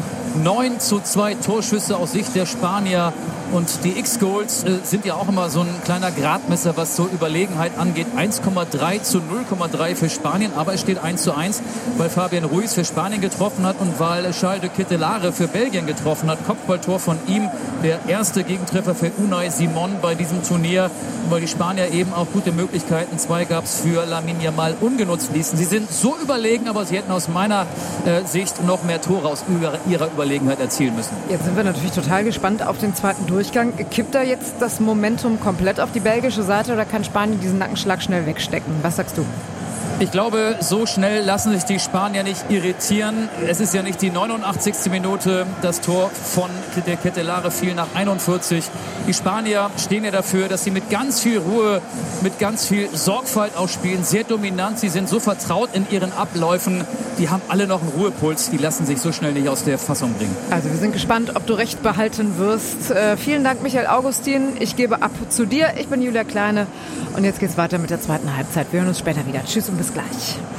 9:2 Torschüsse aus Sicht der Spanier. Und die X-Goals sind ja auch immer so ein kleiner Gradmesser, was so Überlegenheit angeht. 1,3 zu 0,3 für Spanien, aber es steht 1:1, weil Fabian Ruiz für Spanien getroffen hat und weil Charles de Ketelaere für Belgien getroffen hat. Kopfballtor von ihm, der erste Gegentreffer für Unai Simon bei diesem Turnier, weil die Spanier eben auch gute Möglichkeiten, 2 gab es für Lamine Yamal, ungenutzt ließen. Sie sind so überlegen, aber sie hätten aus meiner Sicht noch mehr Tore aus ihrer Überlegenheit erzielen müssen. Jetzt sind wir natürlich total gespannt auf den zweiten Durchgang. Kippt da jetzt das Momentum komplett auf die belgische Seite oder kann Spanien diesen Nackenschlag schnell wegstecken? Was sagst du? Ich glaube, so schnell lassen sich die Spanier nicht irritieren. Es ist ja nicht die 89. Minute. Das Tor von der Ketelaere fiel nach 41. Die Spanier stehen ja dafür, dass sie mit ganz viel Ruhe, mit ganz viel Sorgfalt auch spielen. Sehr dominant. Sie sind so vertraut in ihren Abläufen. Die haben alle noch einen Ruhepuls. Die lassen sich so schnell nicht aus der Fassung bringen. Also wir sind gespannt, ob du recht behalten wirst. Vielen Dank, Michael Augustin. Ich gebe ab zu dir. Ich bin Julia Kleine. Und jetzt geht's weiter mit der zweiten Halbzeit. Wir hören uns später wieder. Tschüss und bis gleich.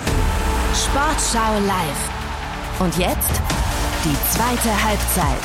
Sportschau live. Und jetzt die zweite Halbzeit.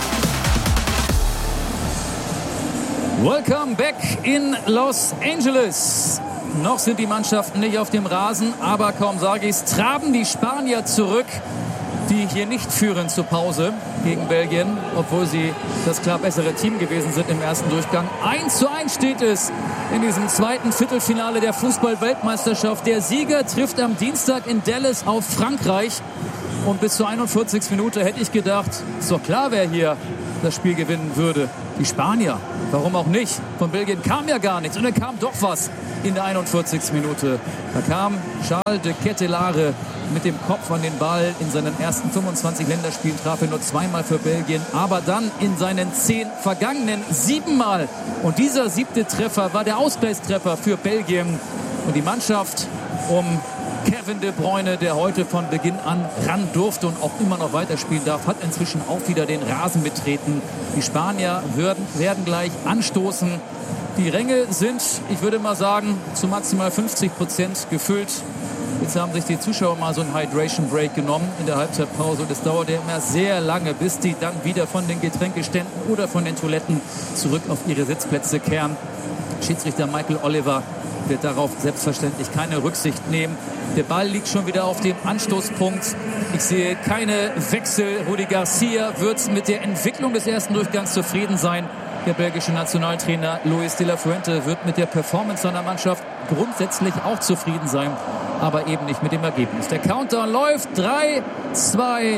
Welcome back in Los Angeles. Noch sind die Mannschaften nicht auf dem Rasen, aber kaum sage ich es, traben die Spanier zurück, die hier nicht führen zur Pause gegen Belgien, obwohl sie das klar bessere Team gewesen sind im ersten Durchgang. 1:1 steht es in diesem zweiten Viertelfinale der Fußball-Weltmeisterschaft. Der Sieger trifft am Dienstag in Dallas auf Frankreich. Und bis zur 41. Minute hätte ich gedacht, ist doch klar, wer hier das Spiel gewinnen würde. Die Spanier, warum auch nicht? Von Belgien kam ja gar nichts und dann kam doch was in der 41. Minute. Da kam Charles de Ketelaere mit dem Kopf an den Ball. In seinen ersten 25 Länderspielen traf er nur 2-mal für Belgien, aber dann in seinen 10 vergangenen 7-mal. Und dieser 7. Treffer war der Ausgleichstreffer für Belgien. Und die Mannschaft um Kevin De Bruyne, der heute von Beginn an ran durfte und auch immer noch weiterspielen darf, hat inzwischen auch wieder den Rasen betreten. Die Spanier werden gleich anstoßen. Die Ränge sind, ich würde mal sagen, zu maximal 50% gefüllt. Jetzt haben sich die Zuschauer mal so einen Hydration Break genommen in der Halbzeitpause. Und es dauert ja immer sehr lange, bis die dann wieder von den Getränkeständen oder von den Toiletten zurück auf ihre Sitzplätze kehren. Schiedsrichter Michael Oliver wird darauf selbstverständlich keine Rücksicht nehmen. Der Ball liegt schon wieder auf dem Anstoßpunkt. Ich sehe keine Wechsel. Rudi Garcia wird mit der Entwicklung des ersten Durchgangs zufrieden sein. Der belgische Nationaltrainer Luis de la Fuente wird mit der Performance seiner Mannschaft grundsätzlich auch zufrieden sein, aber eben nicht mit dem Ergebnis. Der Countdown läuft. 3, 2,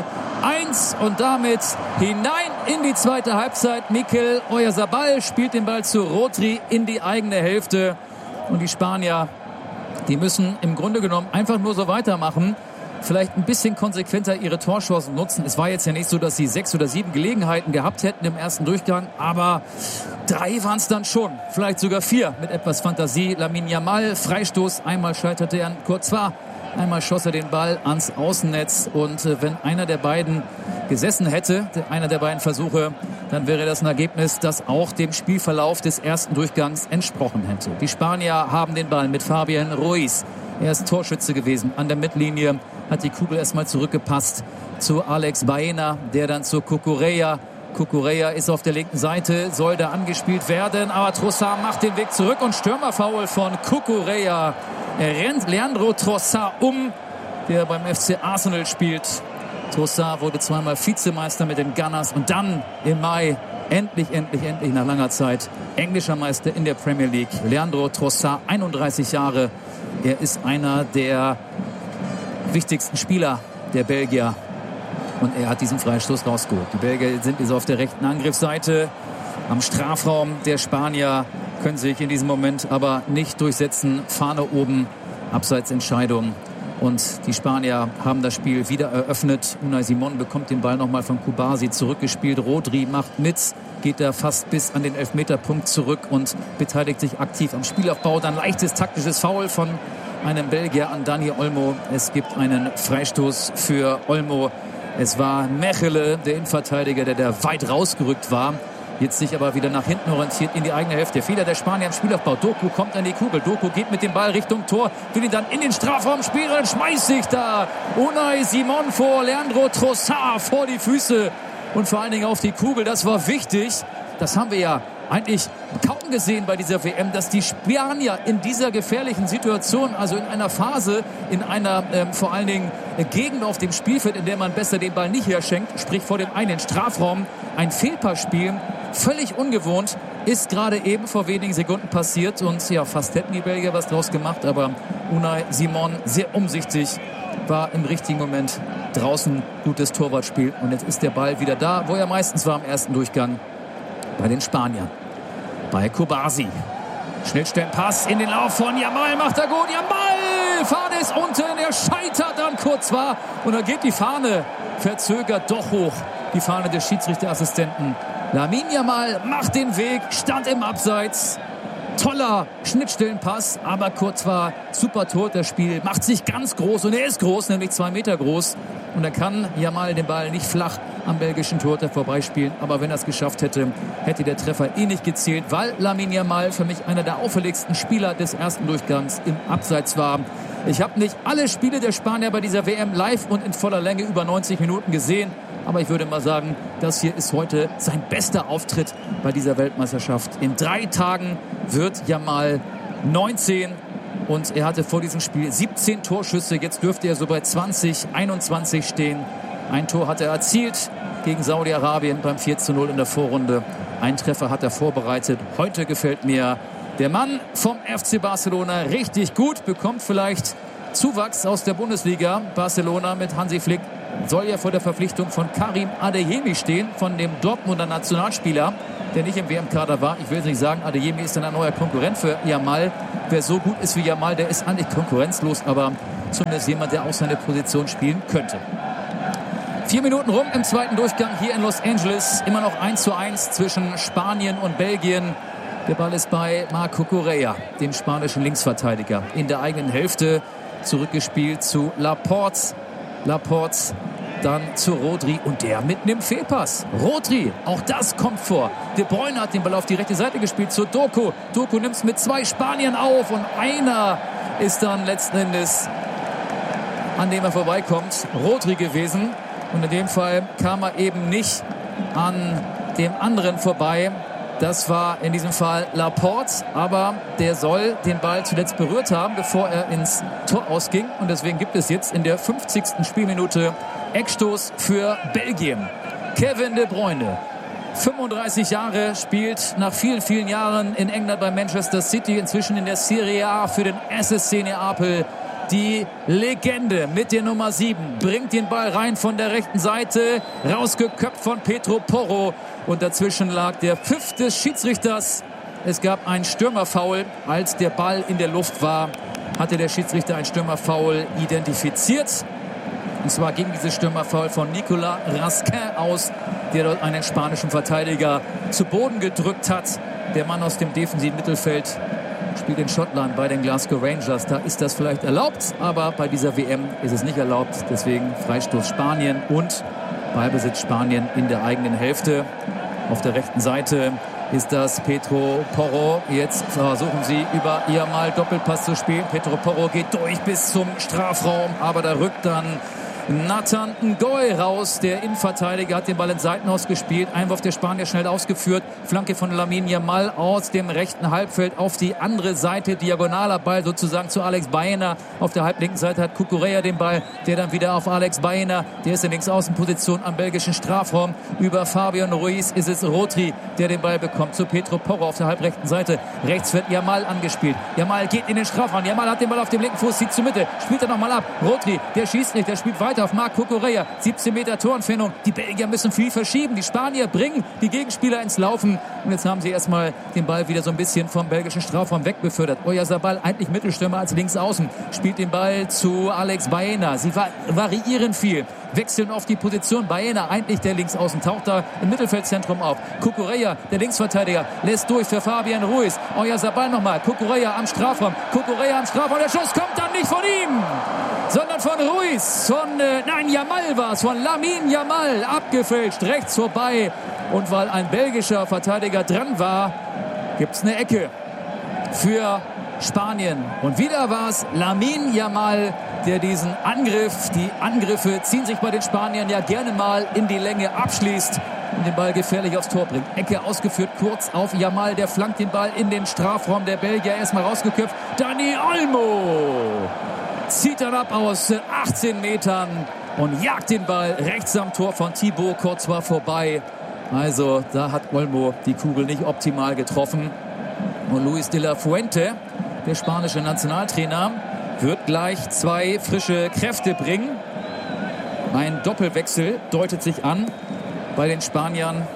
1 und damit hinein in die zweite Halbzeit. Mikel Oyarzabal spielt den Ball zu Rodri in die eigene Hälfte. Und die Spanier, die müssen im Grunde genommen einfach nur so weitermachen. Vielleicht ein bisschen konsequenter ihre Torchancen nutzen. Es war jetzt ja nicht so, dass sie 6 oder 7 Gelegenheiten gehabt hätten im ersten Durchgang, aber 3 waren es dann schon. Vielleicht sogar 4 mit etwas Fantasie. Lamine Yamal, Freistoß. Einmal scheiterte er an Courtois. Einmal schoss er den Ball ans Außennetz. Und wenn einer der beiden gesessen hätte, einer der beiden Versuche, dann wäre das ein Ergebnis, das auch dem Spielverlauf des ersten Durchgangs entsprochen hätte. Die Spanier haben den Ball mit Fabian Ruiz. Er ist Torschütze gewesen an der Mittellinie, hat die Kugel erstmal zurückgepasst zu Alex Baena, der dann zu Cucurella. Cucurella ist auf der linken Seite, soll da angespielt werden, aber Trossard macht den Weg zurück und Stürmerfoul von Cucurella. Er rennt Leandro Trossard der beim FC Arsenal spielt. Trossard wurde 2-mal Vizemeister mit den Gunners und dann im Mai endlich nach langer Zeit englischer Meister in der Premier League. Leandro Trossard, 31 Jahre. Er ist einer der wichtigsten Spieler der Belgier. Und er hat diesen Freistoß rausgeholt. Die Belgier sind jetzt auf der rechten Angriffsseite. Am Strafraum der Spanier können sich in diesem Moment aber nicht durchsetzen. Fahne oben, Abseitsentscheidung. Und die Spanier haben das Spiel wieder eröffnet. Unai Simon bekommt den Ball nochmal von Kubasi zurückgespielt. Rodri macht mit, geht da fast bis an den Elfmeterpunkt zurück und beteiligt sich aktiv am Spielaufbau. Dann leichtes taktisches Foul von einem Belgier an Dani Olmo. Es gibt einen Freistoß für Olmo. Es war Mechele, der Innenverteidiger, der da weit rausgerückt war. Jetzt sich aber wieder nach hinten orientiert in die eigene Hälfte. Fehler der Spanier im Spielaufbau. Doku kommt an die Kugel. Doku geht mit dem Ball Richtung Tor. Will ihn dann in den Strafraum spielen. Dann schmeißt sich da Unai Simon vor Leandro Trossard vor die Füße. Und vor allen Dingen auf die Kugel. Das war wichtig. Das haben wir ja eigentlich kaum gesehen bei dieser WM, dass die Spanier in dieser gefährlichen Situation, also in einer Phase, in einer vor allen Dingen Gegend auf dem Spielfeld, in der man besser den Ball nicht herschenkt, sprich vor dem einen Strafraum, ein Fehlpass spielen, völlig ungewohnt, ist gerade eben vor wenigen Sekunden passiert und ja, fast hätten die Belgier was draus gemacht, aber Unai Simon sehr umsichtig, war im richtigen Moment draußen, gutes Torwartspiel und jetzt ist der Ball wieder da, wo er meistens war im ersten Durchgang. Bei den Spaniern. Bei Kubasi. Schnittstellenpass in den Lauf von Yamal. Macht er gut. Yamal! Fahne ist unten. Er scheitert dann kurz war. Und dann geht die Fahne verzögert doch hoch. Die Fahne des Schiedsrichterassistenten. Lamine Yamal macht den Weg. Stand im Abseits. Toller Schnittstellenpass. Aber kurz war super tot. Das Spiel macht sich ganz groß. Und er ist groß, nämlich 2 Meter groß. Und er kann Yamal den Ball nicht flach am belgischen Torhüter vorbeispielen. Aber wenn er es geschafft hätte, hätte der Treffer nicht gezählt, weil Lamine Yamal für mich einer der auffälligsten Spieler des ersten Durchgangs im Abseits war. Ich habe nicht alle Spiele der Spanier bei dieser WM live und in voller Länge über 90 Minuten gesehen. Aber ich würde mal sagen, das hier ist heute sein bester Auftritt bei dieser Weltmeisterschaft. In 3 Tagen wird Yamal 19 und er hatte vor diesem Spiel 17 Torschüsse. Jetzt dürfte er so bei 20, 21 stehen. Ein Tor hat er erzielt gegen Saudi-Arabien beim 4:0 in der Vorrunde. Ein Treffer hat er vorbereitet. Heute gefällt mir der Mann vom FC Barcelona richtig gut. Bekommt vielleicht Zuwachs aus der Bundesliga. Barcelona mit Hansi Flick soll ja vor der Verpflichtung von Karim Adeyemi stehen, von dem Dortmunder Nationalspieler, der nicht im WM-Kader war. Ich will nicht sagen, Adeyemi ist dann ein neuer Konkurrent für Yamal. Wer so gut ist wie Yamal, der ist eigentlich konkurrenzlos, aber zumindest jemand, der auch seine Position spielen könnte. 4 Minuten rum im zweiten Durchgang hier in Los Angeles. Immer noch 1:1 zwischen Spanien und Belgien. Der Ball ist bei Marc Cucurella, dem spanischen Linksverteidiger. In der eigenen Hälfte zurückgespielt zu Laporte. Laporte dann zu Rodri und der mit einem Fehlpass. Rodri, auch das kommt vor. De Bruyne hat den Ball auf die rechte Seite gespielt zu Doku. Doku nimmt es mit 2 Spaniern auf und einer ist dann letzten Endes, an dem er vorbeikommt, Rodri gewesen. Und in dem Fall kam er eben nicht an dem anderen vorbei. Das war in diesem Fall Laporte, aber der soll den Ball zuletzt berührt haben, bevor er ins Tor ausging. Und deswegen gibt es jetzt in der 50. Spielminute Eckstoß für Belgien. Kevin De Bruyne, 35 Jahre, spielt nach vielen, vielen Jahren in England bei Manchester City, inzwischen in der Serie A für den SSC Neapel. Die Legende mit der Nummer 7 bringt den Ball rein von der rechten Seite, rausgeköpft von Pedro Porro. Und dazwischen lag der Pfiff des Schiedsrichters. Es gab ein Stürmerfoul. Als der Ball in der Luft war, hatte der Schiedsrichter ein Stürmerfoul identifiziert. Und zwar ging dieses Stürmerfoul von Nicolas Raskin aus, der dort einen spanischen Verteidiger zu Boden gedrückt hat. Der Mann aus dem defensiven Mittelfeld spielt in Schottland bei den Glasgow Rangers. Da ist das vielleicht erlaubt, aber bei dieser WM ist es nicht erlaubt. Deswegen Freistoß Spanien und Ballbesitz Spanien in der eigenen Hälfte. Auf der rechten Seite ist das Pedro Porro. Jetzt versuchen sie über Yamal Doppelpass zu spielen. Pedro Porro geht durch bis zum Strafraum, aber da rückt dann Nathan Ngoy raus. Der Innenverteidiger hat den Ball ins Seitenhaus gespielt. Einwurf der Spanier schnell ausgeführt. Flanke von Lamine Yamal aus dem rechten Halbfeld auf die andere Seite. Diagonaler Ball sozusagen zu Alex Baena. Auf der halblinken Seite hat Cucurella den Ball. Der dann wieder auf Alex Baena. Der ist in Linksaußenposition am belgischen Strafraum. Über Fabian Ruiz ist es Rodri, der den Ball bekommt. Zu Pedro Porro auf der halbrechten Seite. Rechts wird Yamal angespielt. Yamal geht in den Strafraum. Yamal hat den Ball auf dem linken Fuß, zieht zur Mitte. Spielt er nochmal ab. Rodri, der schießt nicht. Der spielt weiter auf Marc Cucurella. 17 Meter Torentfernung. Die Belgier müssen viel verschieben. Die Spanier bringen die Gegenspieler ins Laufen. Und jetzt haben sie erstmal den Ball wieder so ein bisschen vom belgischen Strafraum wegbefördert. Oyarzabal, eigentlich Mittelstürmer als Linksaußen, spielt den Ball zu Alex Baena. Sie variieren viel, wechseln auf die Position. Baena, eigentlich der Linksaußen, taucht da im Mittelfeldzentrum auf. Cucurella, der Linksverteidiger, lässt durch für Fabian Ruiz. Oyarzabal nochmal. Cucurella am Strafraum. Cucurella am Strafraum. Der Schuss kommt dann nicht von ihm, sondern von Ruiz. Yamal war es. Von Lamine Yamal. Abgefälscht, rechts vorbei. Und weil ein belgischer Verteidiger dran war, gibt es eine Ecke für Spanien. Und wieder war es Lamine Yamal, der diesen Angriff, die Angriffe ziehen sich bei den Spaniern ja gerne mal in die Länge, abschließt und den Ball gefährlich aufs Tor bringt. Ecke ausgeführt, kurz auf Yamal, der flankt den Ball in den Strafraum der Belgier, erstmal rausgeköpft. Dani Olmo zieht dann ab aus 18 Metern und jagt den Ball rechts am Tor von Thibaut Courtois vorbei. Also da hat Olmo die Kugel nicht optimal getroffen. Und Luis de la Fuente, der spanische Nationaltrainer, wird gleich 2 frische Kräfte bringen. Ein Doppelwechsel deutet sich an bei den Spaniern.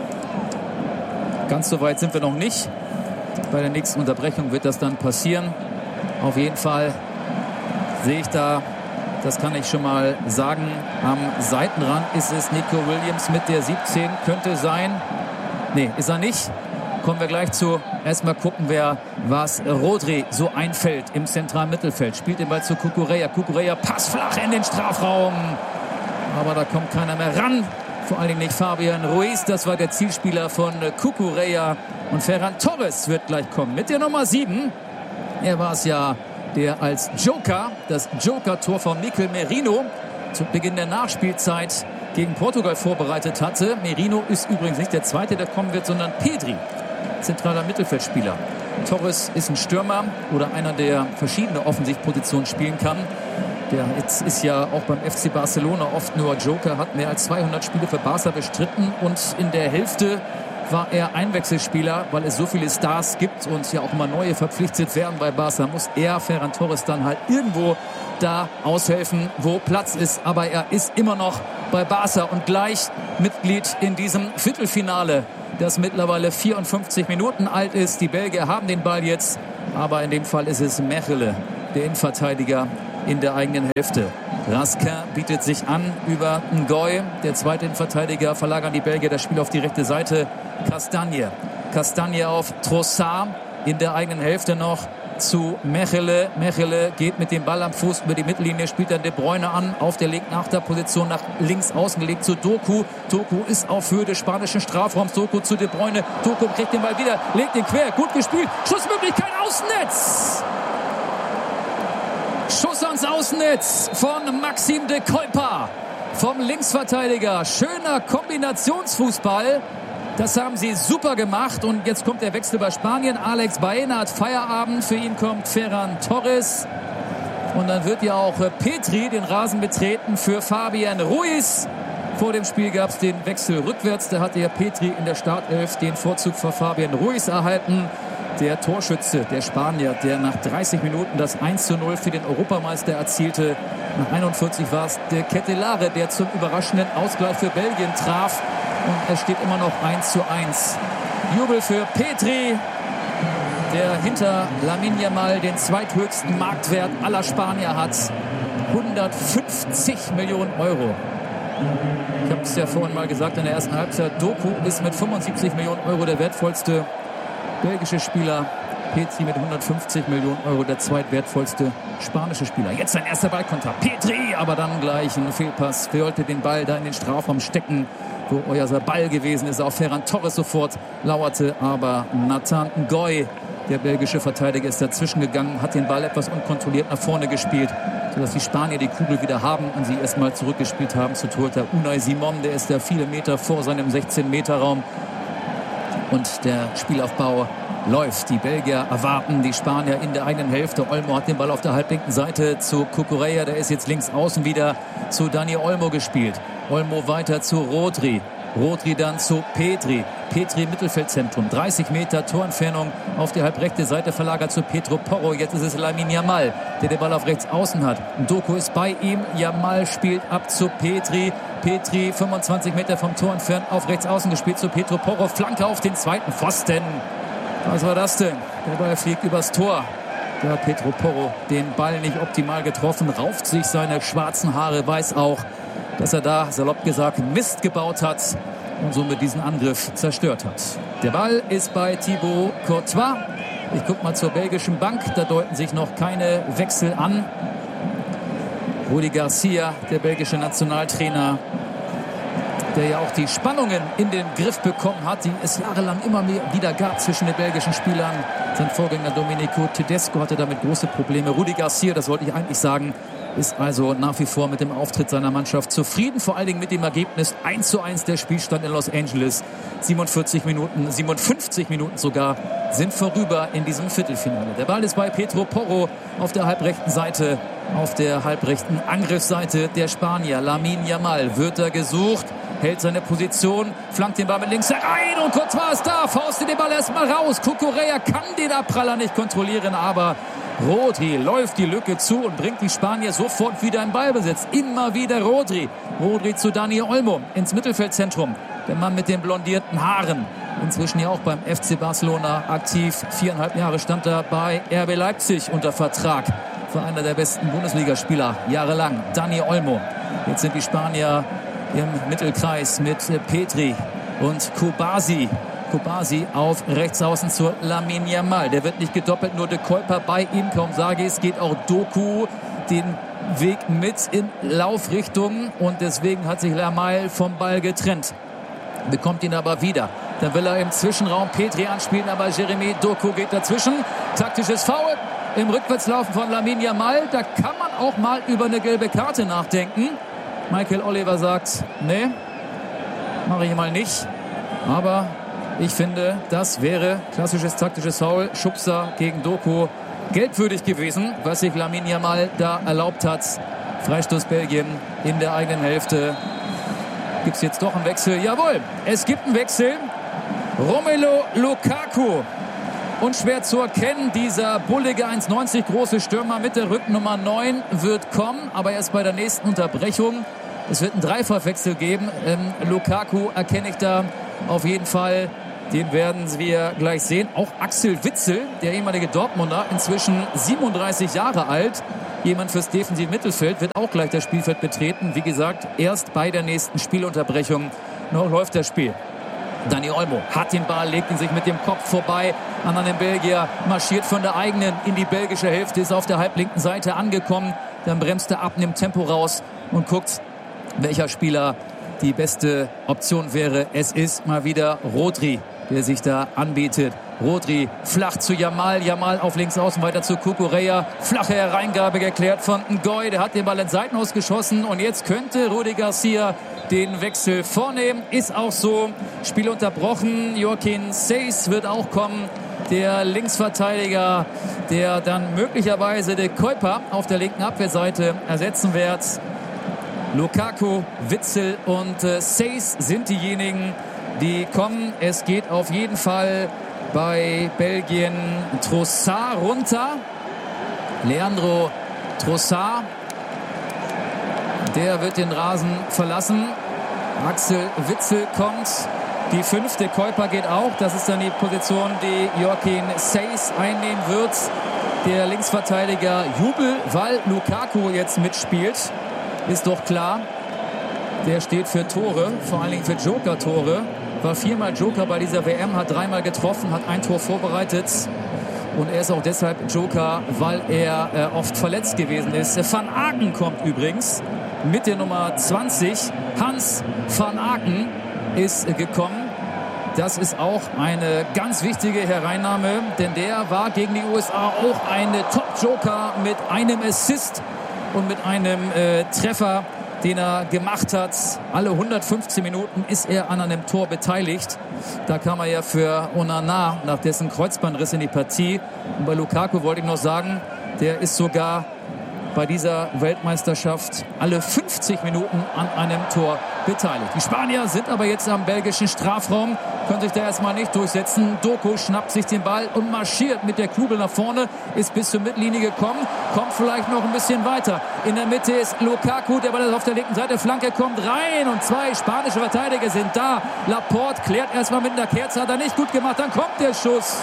Ganz so weit sind wir noch nicht. Bei der nächsten Unterbrechung wird das dann passieren. Auf jeden Fall sehe ich da, das kann ich schon mal sagen, am Seitenrand ist es Nico Williams mit der 17, könnte sein. Nee, ist er nicht. Kommen wir gleich zu. Erstmal gucken wir, was Rodri so einfällt im zentralen Mittelfeld. Spielt den Ball zu Cucurella. Cucurella passt flach in den Strafraum. Aber da kommt keiner mehr ran. Vor allen Dingen nicht Fabian Ruiz. Das war der Zielspieler von Cucurella. Und Ferran Torres wird gleich kommen mit der Nummer 7. Er war es ja, der als Joker, das Joker-Tor von Mikel Merino zu Beginn der Nachspielzeit gegen Portugal vorbereitet hatte. Merino ist übrigens nicht der Zweite, der kommen wird, sondern Pedri, zentraler Mittelfeldspieler. Torres ist ein Stürmer oder einer, der verschiedene Offensivpositionen spielen kann. Der jetzt ist ja auch beim FC Barcelona oft nur Joker, hat mehr als 200 Spiele für Barca bestritten und in der Hälfte war er Einwechselspieler, weil es so viele Stars gibt und ja auch immer neue verpflichtet werden bei Barca, muss er, Ferran Torres, dann halt irgendwo da aushelfen, wo Platz ist. Aber er ist immer noch bei Barca und gleich Mitglied in diesem Viertelfinale, das mittlerweile 54 Minuten alt ist. Die Belgier haben den Ball jetzt, aber in dem Fall ist es Mechelen, der Innenverteidiger in der eigenen Hälfte. Raskin bietet sich an über Ngoy. Der zweite Innenverteidiger, verlagern die Belgier das Spiel auf die rechte Seite. Castagne auf Trossard in der eigenen Hälfte noch zu Mechelen. Mechelen geht mit dem Ball am Fuß über die Mittellinie, spielt dann De Bruyne an, auf der linken Achterposition nach links außen gelegt zu Doku. Doku ist auf Höhe des spanischen Strafraums. Doku zu De Bruyne. Doku kriegt den Ball wieder, legt den quer, gut gespielt. Schussmöglichkeit, Außennetz! Schuss ans Außennetz von Maxime de Cuyper vom Linksverteidiger. Schöner Kombinationsfußball. Das haben sie super gemacht. Und jetzt kommt der Wechsel bei Spanien. Alex Baena hat Feierabend. Für ihn kommt Ferran Torres. Und dann wird ja auch Petri den Rasen betreten für Fabian Ruiz. Vor dem Spiel gab es den Wechsel rückwärts. Da hatte ja Petri in der Startelf den Vorzug vor Fabian Ruiz erhalten. Der Torschütze, der Spanier, der nach 30 Minuten das 1:0 für den Europameister erzielte. Nach 41 war es der Ketelare, der zum überraschenden Ausgleich für Belgien traf. Und es steht immer noch 1:1. Jubel für Petri, der hinter Lamine Yamal den zweithöchsten Marktwert aller Spanier hat. 150 Millionen Euro. Ich habe es ja vorhin mal gesagt in der ersten Halbzeit. Doku ist mit 75 Millionen Euro der wertvollste belgische Spieler. Petri mit 150 Millionen Euro der zweitwertvollste spanische Spieler. Jetzt sein erster Ballkontakt. Petri, aber dann gleich ein Fehlpass. Wollte den Ball da in den Strafraum stecken, wo euer Ball gewesen ist. Auch Ferran Torres sofort lauerte, aber Nathan Ngoy, der belgische Verteidiger, ist dazwischen gegangen, hat den Ball etwas unkontrolliert nach vorne gespielt, sodass die Spanier die Kugel wieder haben und sie erstmal zurückgespielt haben zu Torhüter Unai Simon. Der ist da viele Meter vor seinem 16-Meter-Raum. Und der Spielaufbau läuft. Die Belgier erwarten die Spanier in der eigenen Hälfte. Olmo hat den Ball auf der halblinken Seite zu Cucurella. Der ist jetzt links außen wieder zu Dani Olmo gespielt. Olmo weiter zu Rodri. Rodri dann zu Petri. Petri Mittelfeldzentrum. 30 Meter Torentfernung auf die halbrechte Seite verlagert zu Pedro Porro. Jetzt ist es Lamine Yamal, der den Ball auf rechts außen hat. Doku ist bei ihm. Yamal spielt ab zu Petri. Petri 25 Meter vom Tor entfernt auf rechts außen gespielt zu Pedro Porro. Flanke auf den zweiten Pfosten. Was war das denn? Der Ball fliegt übers Tor. Da hat Pedro Porro den Ball nicht optimal getroffen, rauft sich seine schwarzen Haare, weiß auch, dass er da, salopp gesagt, Mist gebaut hat und somit diesen Angriff zerstört hat. Der Ball ist bei Thibaut Courtois. Ich gucke mal zur belgischen Bank, da deuten sich noch keine Wechsel an. Rudi Garcia, der belgische Nationaltrainer, der ja auch die Spannungen in den Griff bekommen hat, die es jahrelang immer wieder gab zwischen den belgischen Spielern. Sein Vorgänger Domenico Tedesco hatte damit große Probleme. Rudi Garcia, das wollte ich eigentlich sagen, ist also nach wie vor mit dem Auftritt seiner Mannschaft zufrieden. Vor allen Dingen mit dem Ergebnis 1:1 der Spielstand in Los Angeles. 57 Minuten sogar sind vorüber in diesem Viertelfinale. Der Ball ist bei Pedro Porro auf der halbrechten Seite, auf der halbrechten Angriffsseite der Spanier. Lamine Yamal wird da gesucht, hält seine Position, flankt den Ball mit links herein und Courtois ist da, faustet den Ball erstmal raus. Cucurella kann den Abpraller nicht kontrollieren, aber Rodri läuft die Lücke zu und bringt die Spanier sofort wieder in Ballbesitz. Immer wieder Rodri. Rodri zu Dani Olmo ins Mittelfeldzentrum. Der Mann mit den blondierten Haaren. Inzwischen ja auch beim FC Barcelona aktiv. 4,5 Jahre stand er bei RB Leipzig unter Vertrag. Für einer der besten Bundesligaspieler jahrelang. Dani Olmo. Jetzt sind die Spanier im Mittelkreis mit Petri und Kubasi. Kubasi auf rechts außen zu Lamine Yamal. Der wird nicht gedoppelt, nur de Cuyper bei ihm. Kaum sage ich, es geht auch Doku den Weg mit in Laufrichtung und deswegen hat sich Yamal vom Ball getrennt. Bekommt ihn aber wieder. Dann will er im Zwischenraum Petri anspielen, aber Jeremy Doku geht dazwischen. Taktisches Foul im Rückwärtslaufen von Lamine Yamal. Da kann man auch mal über eine gelbe Karte nachdenken. Michael Oliver sagt, nee, mache ich mal nicht. Aber ich finde, das wäre klassisches taktisches Foul. Schubser gegen Doku. Gelbwürdig gewesen, was sich Lamine Yamal da erlaubt hat. Freistoß Belgien in der eigenen Hälfte. Gibt es jetzt doch einen Wechsel? Jawohl, es gibt einen Wechsel. Romelu Lukaku. Und schwer zu erkennen, dieser bullige 1,90 große Stürmer mit der Rückennummer 9 wird kommen, aber erst bei der nächsten Unterbrechung. Es wird einen Dreifachwechsel geben. Lukaku erkenne ich da auf jeden Fall. Den werden wir gleich sehen. Auch Axel Witsel, der ehemalige Dortmunder, inzwischen 37 Jahre alt. Jemand fürs defensive Mittelfeld, wird auch gleich das Spielfeld betreten. Wie gesagt, erst bei der nächsten Spielunterbrechung noch läuft das Spiel. Dani Olmo hat den Ball, legt ihn sich mit dem Kopf vorbei an einen Belgier, marschiert von der eigenen in die belgische Hälfte, ist auf der halblinken Seite angekommen. Dann bremst er ab, nimmt Tempo raus und guckt, welcher Spieler die beste Option wäre. Es ist mal wieder Rodri, der sich da anbietet. Rodri flach zu Yamal, Yamal auf links außen weiter zu Cucurella. Flache Hereingabe geklärt von Ngoy, der hat den Ball ins Seitenhaus geschossen und jetzt könnte Rudi Garcia den Wechsel vornehmen. Ist auch so. Spiel unterbrochen. Joaquin Seyss wird auch kommen. Der Linksverteidiger, der dann möglicherweise de Kuyper auf der linken Abwehrseite ersetzen wird. Lukaku, Witsel und Seyss sind diejenigen, die kommen. Es geht auf jeden Fall bei Belgien Trossard runter. Leandro Trossard. Der wird den Rasen verlassen. Axel Witsel kommt. Die 5. Kuyper geht auch. Das ist dann die Position, die Joaquin Seyss einnehmen wird. Der Linksverteidiger Jubel, weil Lukaku jetzt mitspielt. Ist doch klar. Der steht für Tore, vor allen Dingen für Joker-Tore. War 4-mal Joker bei dieser WM, hat 3-mal getroffen, hat ein Tor vorbereitet. Und er ist auch deshalb Joker, weil er oft verletzt gewesen ist. Van Aken kommt übrigens mit der Nummer 20. Hans van Aken ist gekommen. Das ist auch eine ganz wichtige Hereinnahme, denn der war gegen die USA auch ein Top-Joker mit einem Assist und mit einem Treffer, den er gemacht hat. Alle 115 Minuten ist er an einem Tor beteiligt. Da kam er ja für Onana nach dessen Kreuzbandriss in die Partie. Und bei Lukaku wollte ich noch sagen, der ist sogar bei dieser Weltmeisterschaft alle 50 Minuten an einem Tor beteiligt. Die Spanier sind aber jetzt am belgischen Strafraum, können sich da erstmal nicht durchsetzen. Doku schnappt sich den Ball und marschiert mit der Kugel nach vorne, ist bis zur Mittellinie gekommen, kommt vielleicht noch ein bisschen weiter. In der Mitte ist Lukaku, der Ball ist auf der linken Seite, Flanke kommt rein und 2 spanische Verteidiger sind da. Laporte klärt erstmal mit einer Kerze, hat er nicht gut gemacht, dann kommt der Schuss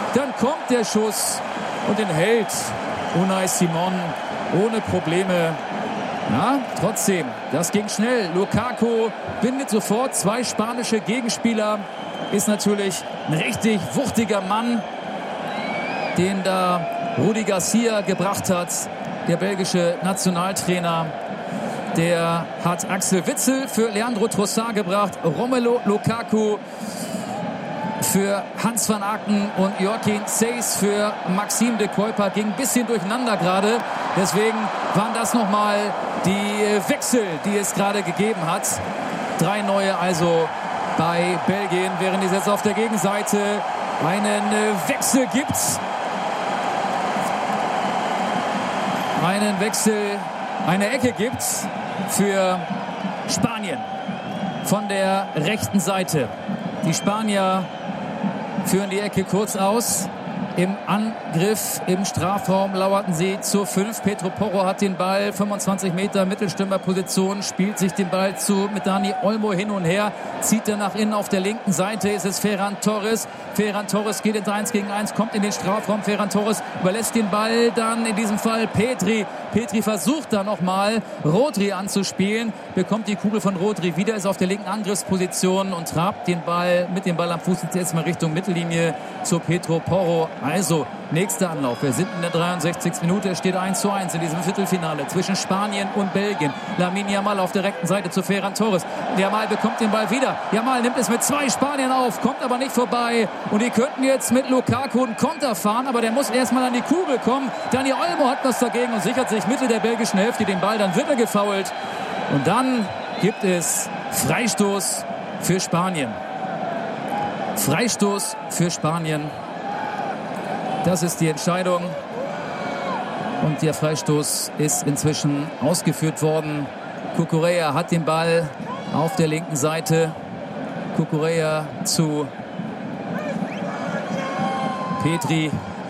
und den hält Unai Simon ohne Probleme. Ja, trotzdem, das ging schnell. Lukaku bindet sofort 2 spanische Gegenspieler. Ist natürlich ein richtig wuchtiger Mann, den da Rudi Garcia gebracht hat, der belgische Nationaltrainer. Der hat Axel Witsel für Leandro Trossard gebracht, Romelu Lukaku für Hans van Aken und Joaquin Seyss für Maxime de Kuyper. Ging ein bisschen durcheinander gerade. Deswegen waren das nochmal die Wechsel, die es gerade gegeben hat. 3 neue also bei Belgien, während es jetzt auf der Gegenseite einen Wechsel gibt. Eine Ecke gibt für Spanien von der rechten Seite. Die Spanier führen die Ecke kurz aus. Im Angriff im Strafraum lauerten sie zur 5. Pedro Porro hat den Ball, 25 Meter Mittelstürmerposition, spielt sich den Ball zu mit Dani Olmo hin und her, zieht er nach innen. Auf der linken Seite ist es Ferran Torres. Ferran Torres geht ins 1 gegen 1, kommt in den Strafraum. Ferran Torres überlässt den Ball dann in diesem Fall Pedri. Pedri versucht da nochmal Rodri anzuspielen, bekommt die Kugel von Rodri wieder, ist auf der linken Angriffsposition und trabt den Ball mit dem Ball am Fuß jetzt mal Richtung Mittellinie zu Pedro Porro. Also, nächster Anlauf. Wir sind in der 63. Minute. Es steht 1:1 in diesem Viertelfinale zwischen Spanien und Belgien. Lamine Yamal auf der rechten Seite zu Ferran Torres. Yamal bekommt den Ball wieder. Yamal nimmt es mit 2 Spaniern auf, kommt aber nicht vorbei. Und die könnten jetzt mit Lukaku einen Konter fahren, aber der muss erstmal an die Kugel kommen. Dani Olmo hat was dagegen und sichert sich Mitte der belgischen Hälfte den Ball. Dann wird er gefoult. Und dann gibt es Freistoß für Spanien. Freistoß für Spanien. Das ist die Entscheidung. Und der Freistoß ist inzwischen ausgeführt worden. Cucurella hat den Ball auf der linken Seite. Cucurella zu Petri,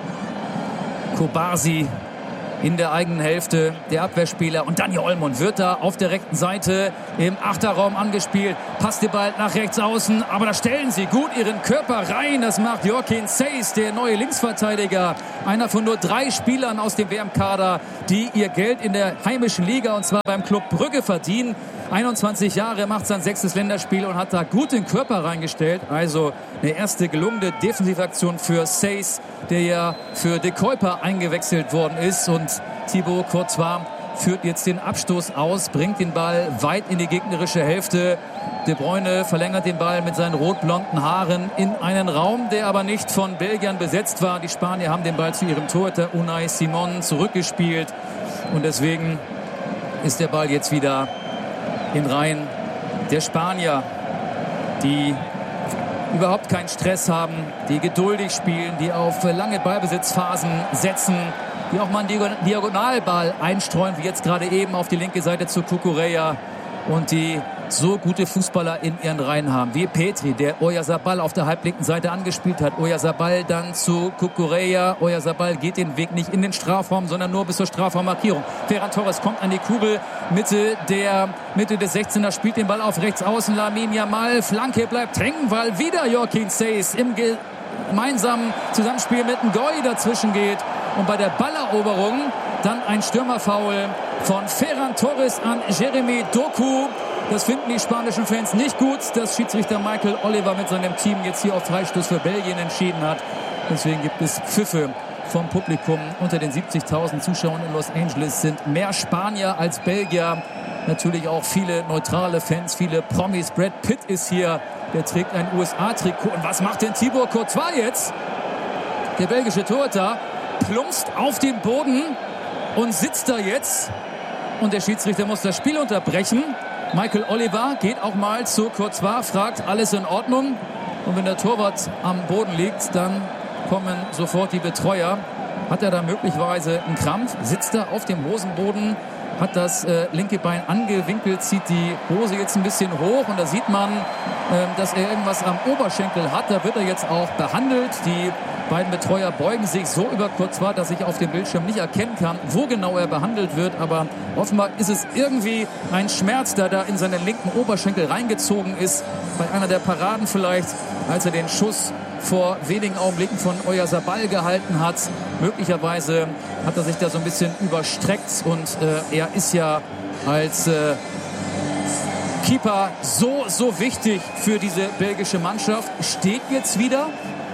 Kobasi in der eigenen Hälfte, der Abwehrspieler. Und Dani Olmo wird da auf der rechten Seite im Achterraum angespielt. Passt der Ball nach rechts außen, aber da stellen sie gut ihren Körper rein. Das macht Joaquin Seis, der neue Linksverteidiger. Einer von nur 3 Spielern aus dem WM-Kader, die ihr Geld in der heimischen Liga, und zwar beim Club Brügge, verdienen. 21 Jahre, macht sein 6. Länderspiel und hat da gut den Körper reingestellt. Also eine erste gelungene Defensivaktion für Seis, der ja für De Kuyper eingewechselt worden ist. Und Thibaut Courtois führt jetzt den Abstoß aus, bringt den Ball weit in die gegnerische Hälfte. De Bruyne verlängert den Ball mit seinen rot-blonden Haaren in einen Raum, der aber nicht von Belgiern besetzt war. Die Spanier haben den Ball zu ihrem Torhüter Unai Simon zurückgespielt. Und deswegen ist der Ball jetzt wieder in Reihen der Spanier, die überhaupt keinen Stress haben, die geduldig spielen, die auf lange Ballbesitzphasen setzen, die auch mal einen Diagonalball einstreuen, wie jetzt gerade eben auf die linke Seite zu Cucurella, und die so gute Fußballer in ihren Reihen haben, wie Petri, der Oyarzabal auf der halblinken Seite angespielt hat. Oyarzabal dann zu Cucurella. Oyarzabal geht den Weg nicht in den Strafraum, sondern nur bis zur Strafraummarkierung. Ferran Torres kommt an die Kugel, Mitte des 16er, spielt den Ball auf rechts außen. Lamine Yamal, Flanke bleibt hängen, weil wieder Joaquin Seis im gemeinsamen Zusammenspiel mit Ngoy dazwischen geht. Und bei der Balleroberung dann ein Stürmerfoul von Ferran Torres an Jeremy Doku. Das finden die spanischen Fans nicht gut, dass Schiedsrichter Michael Oliver mit seinem Team jetzt hier auf Freistoß für Belgien entschieden hat. Deswegen gibt es Pfiffe vom Publikum. Unter den 70.000 Zuschauern in Los Angeles sind mehr Spanier als Belgier. Natürlich auch viele neutrale Fans, viele Promis. Brad Pitt ist hier, der trägt ein USA-Trikot. Und was macht denn Thibaut Courtois jetzt? Der belgische Torhüter plumpst auf den Boden und sitzt da jetzt. Und der Schiedsrichter muss das Spiel unterbrechen. Michael Oliver geht auch mal zu Courtois, fragt, alles in Ordnung? Und wenn der Torwart am Boden liegt, dann kommen sofort die Betreuer. Hat er da möglicherweise einen Krampf? Sitzt er auf dem Hosenboden, hat das linke Bein angewinkelt, zieht die Hose jetzt ein bisschen hoch und da sieht man, dass er irgendwas am Oberschenkel hat. Da wird er jetzt auch behandelt. Die beiden Betreuer beugen sich so über Courtois, dass ich auf dem Bildschirm nicht erkennen kann, wo genau er behandelt wird. Aber offenbar ist es irgendwie ein Schmerz, der da in seinen linken Oberschenkel reingezogen ist. Bei einer der Paraden vielleicht, als er den Schuss vor wenigen Augenblicken von Oyarzabal gehalten hat. Möglicherweise hat er sich da so ein bisschen überstreckt und er ist ja als Keeper so wichtig für diese belgische Mannschaft. Steht jetzt wieder.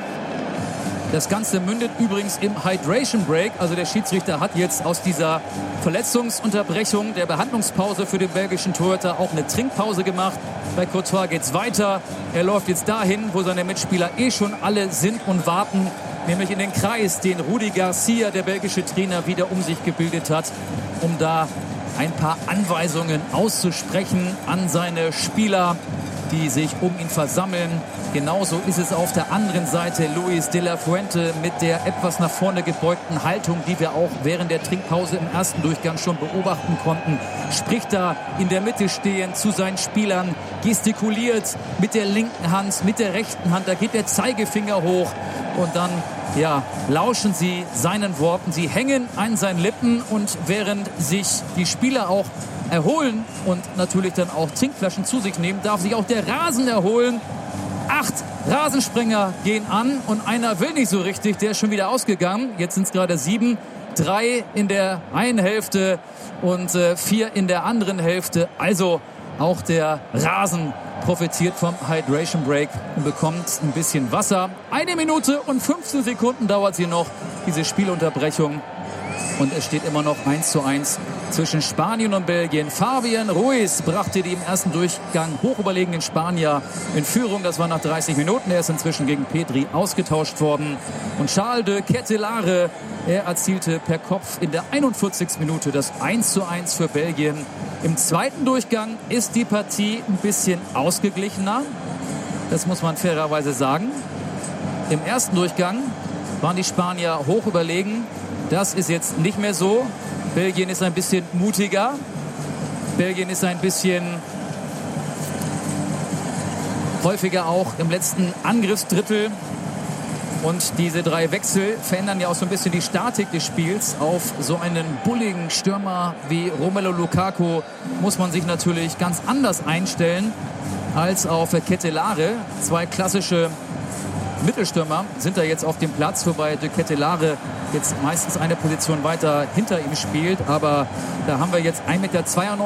Das Ganze mündet übrigens im Hydration Break. Also der Schiedsrichter hat jetzt aus dieser Verletzungsunterbrechung, der Behandlungspause für den belgischen Torhüter, auch eine Trinkpause gemacht. Bei Courtois geht's weiter. Er läuft jetzt dahin, wo seine Mitspieler schon alle sind und warten. Nämlich in den Kreis, den Rudi Garcia, der belgische Trainer, wieder um sich gebildet hat, um da ein paar Anweisungen auszusprechen an seine Spieler, die sich um ihn versammeln. Genauso ist es auf der anderen Seite. Luis de la Fuente mit der etwas nach vorne gebeugten Haltung, die wir auch während der Trinkpause im ersten Durchgang schon beobachten konnten, spricht da in der Mitte stehend zu seinen Spielern, gestikuliert mit der linken Hand, mit der rechten Hand, da geht der Zeigefinger hoch und dann lauschen sie seinen Worten. Sie hängen an seinen Lippen und während sich die Spieler auch erholen und natürlich dann auch Trinkflaschen zu sich nehmen, darf sich auch der Rasen erholen. 8 Rasensprenger gehen an und einer will nicht so richtig, der ist schon wieder ausgegangen. Jetzt sind es gerade 7, 3 in der einen Hälfte und 4 in der anderen Hälfte. Also auch der Rasen profitiert vom Hydration Break und bekommt ein bisschen Wasser. 1 Minute und 15 Sekunden dauert sie noch, diese Spielunterbrechung. Und es steht immer noch 1:1 zwischen Spanien und Belgien. Fabian Ruiz brachte die im ersten Durchgang hochüberlegenen Spanier in Führung. Das war nach 30 Minuten. Er ist inzwischen gegen Petri ausgetauscht worden. Und Charles de Ketelaere, er erzielte per Kopf in der 41. Minute das 1:1 für Belgien. Im zweiten Durchgang ist die Partie ein bisschen ausgeglichener. Das muss man fairerweise sagen. Im ersten Durchgang waren die Spanier hoch überlegen. Das ist jetzt nicht mehr so. Belgien ist ein bisschen mutiger. Belgien ist ein bisschen häufiger auch im letzten Angriffsdrittel. Und diese 3 Wechsel verändern ja auch so ein bisschen die Statik des Spiels. Auf so einen bulligen Stürmer wie Romelu Lukaku muss man sich natürlich ganz anders einstellen als auf Ketelare. 2 klassische Mittelstürmer sind da jetzt auf dem Platz, wobei De Ketelare jetzt meistens eine Position weiter hinter ihm spielt. Aber da haben wir jetzt 1,92 Meter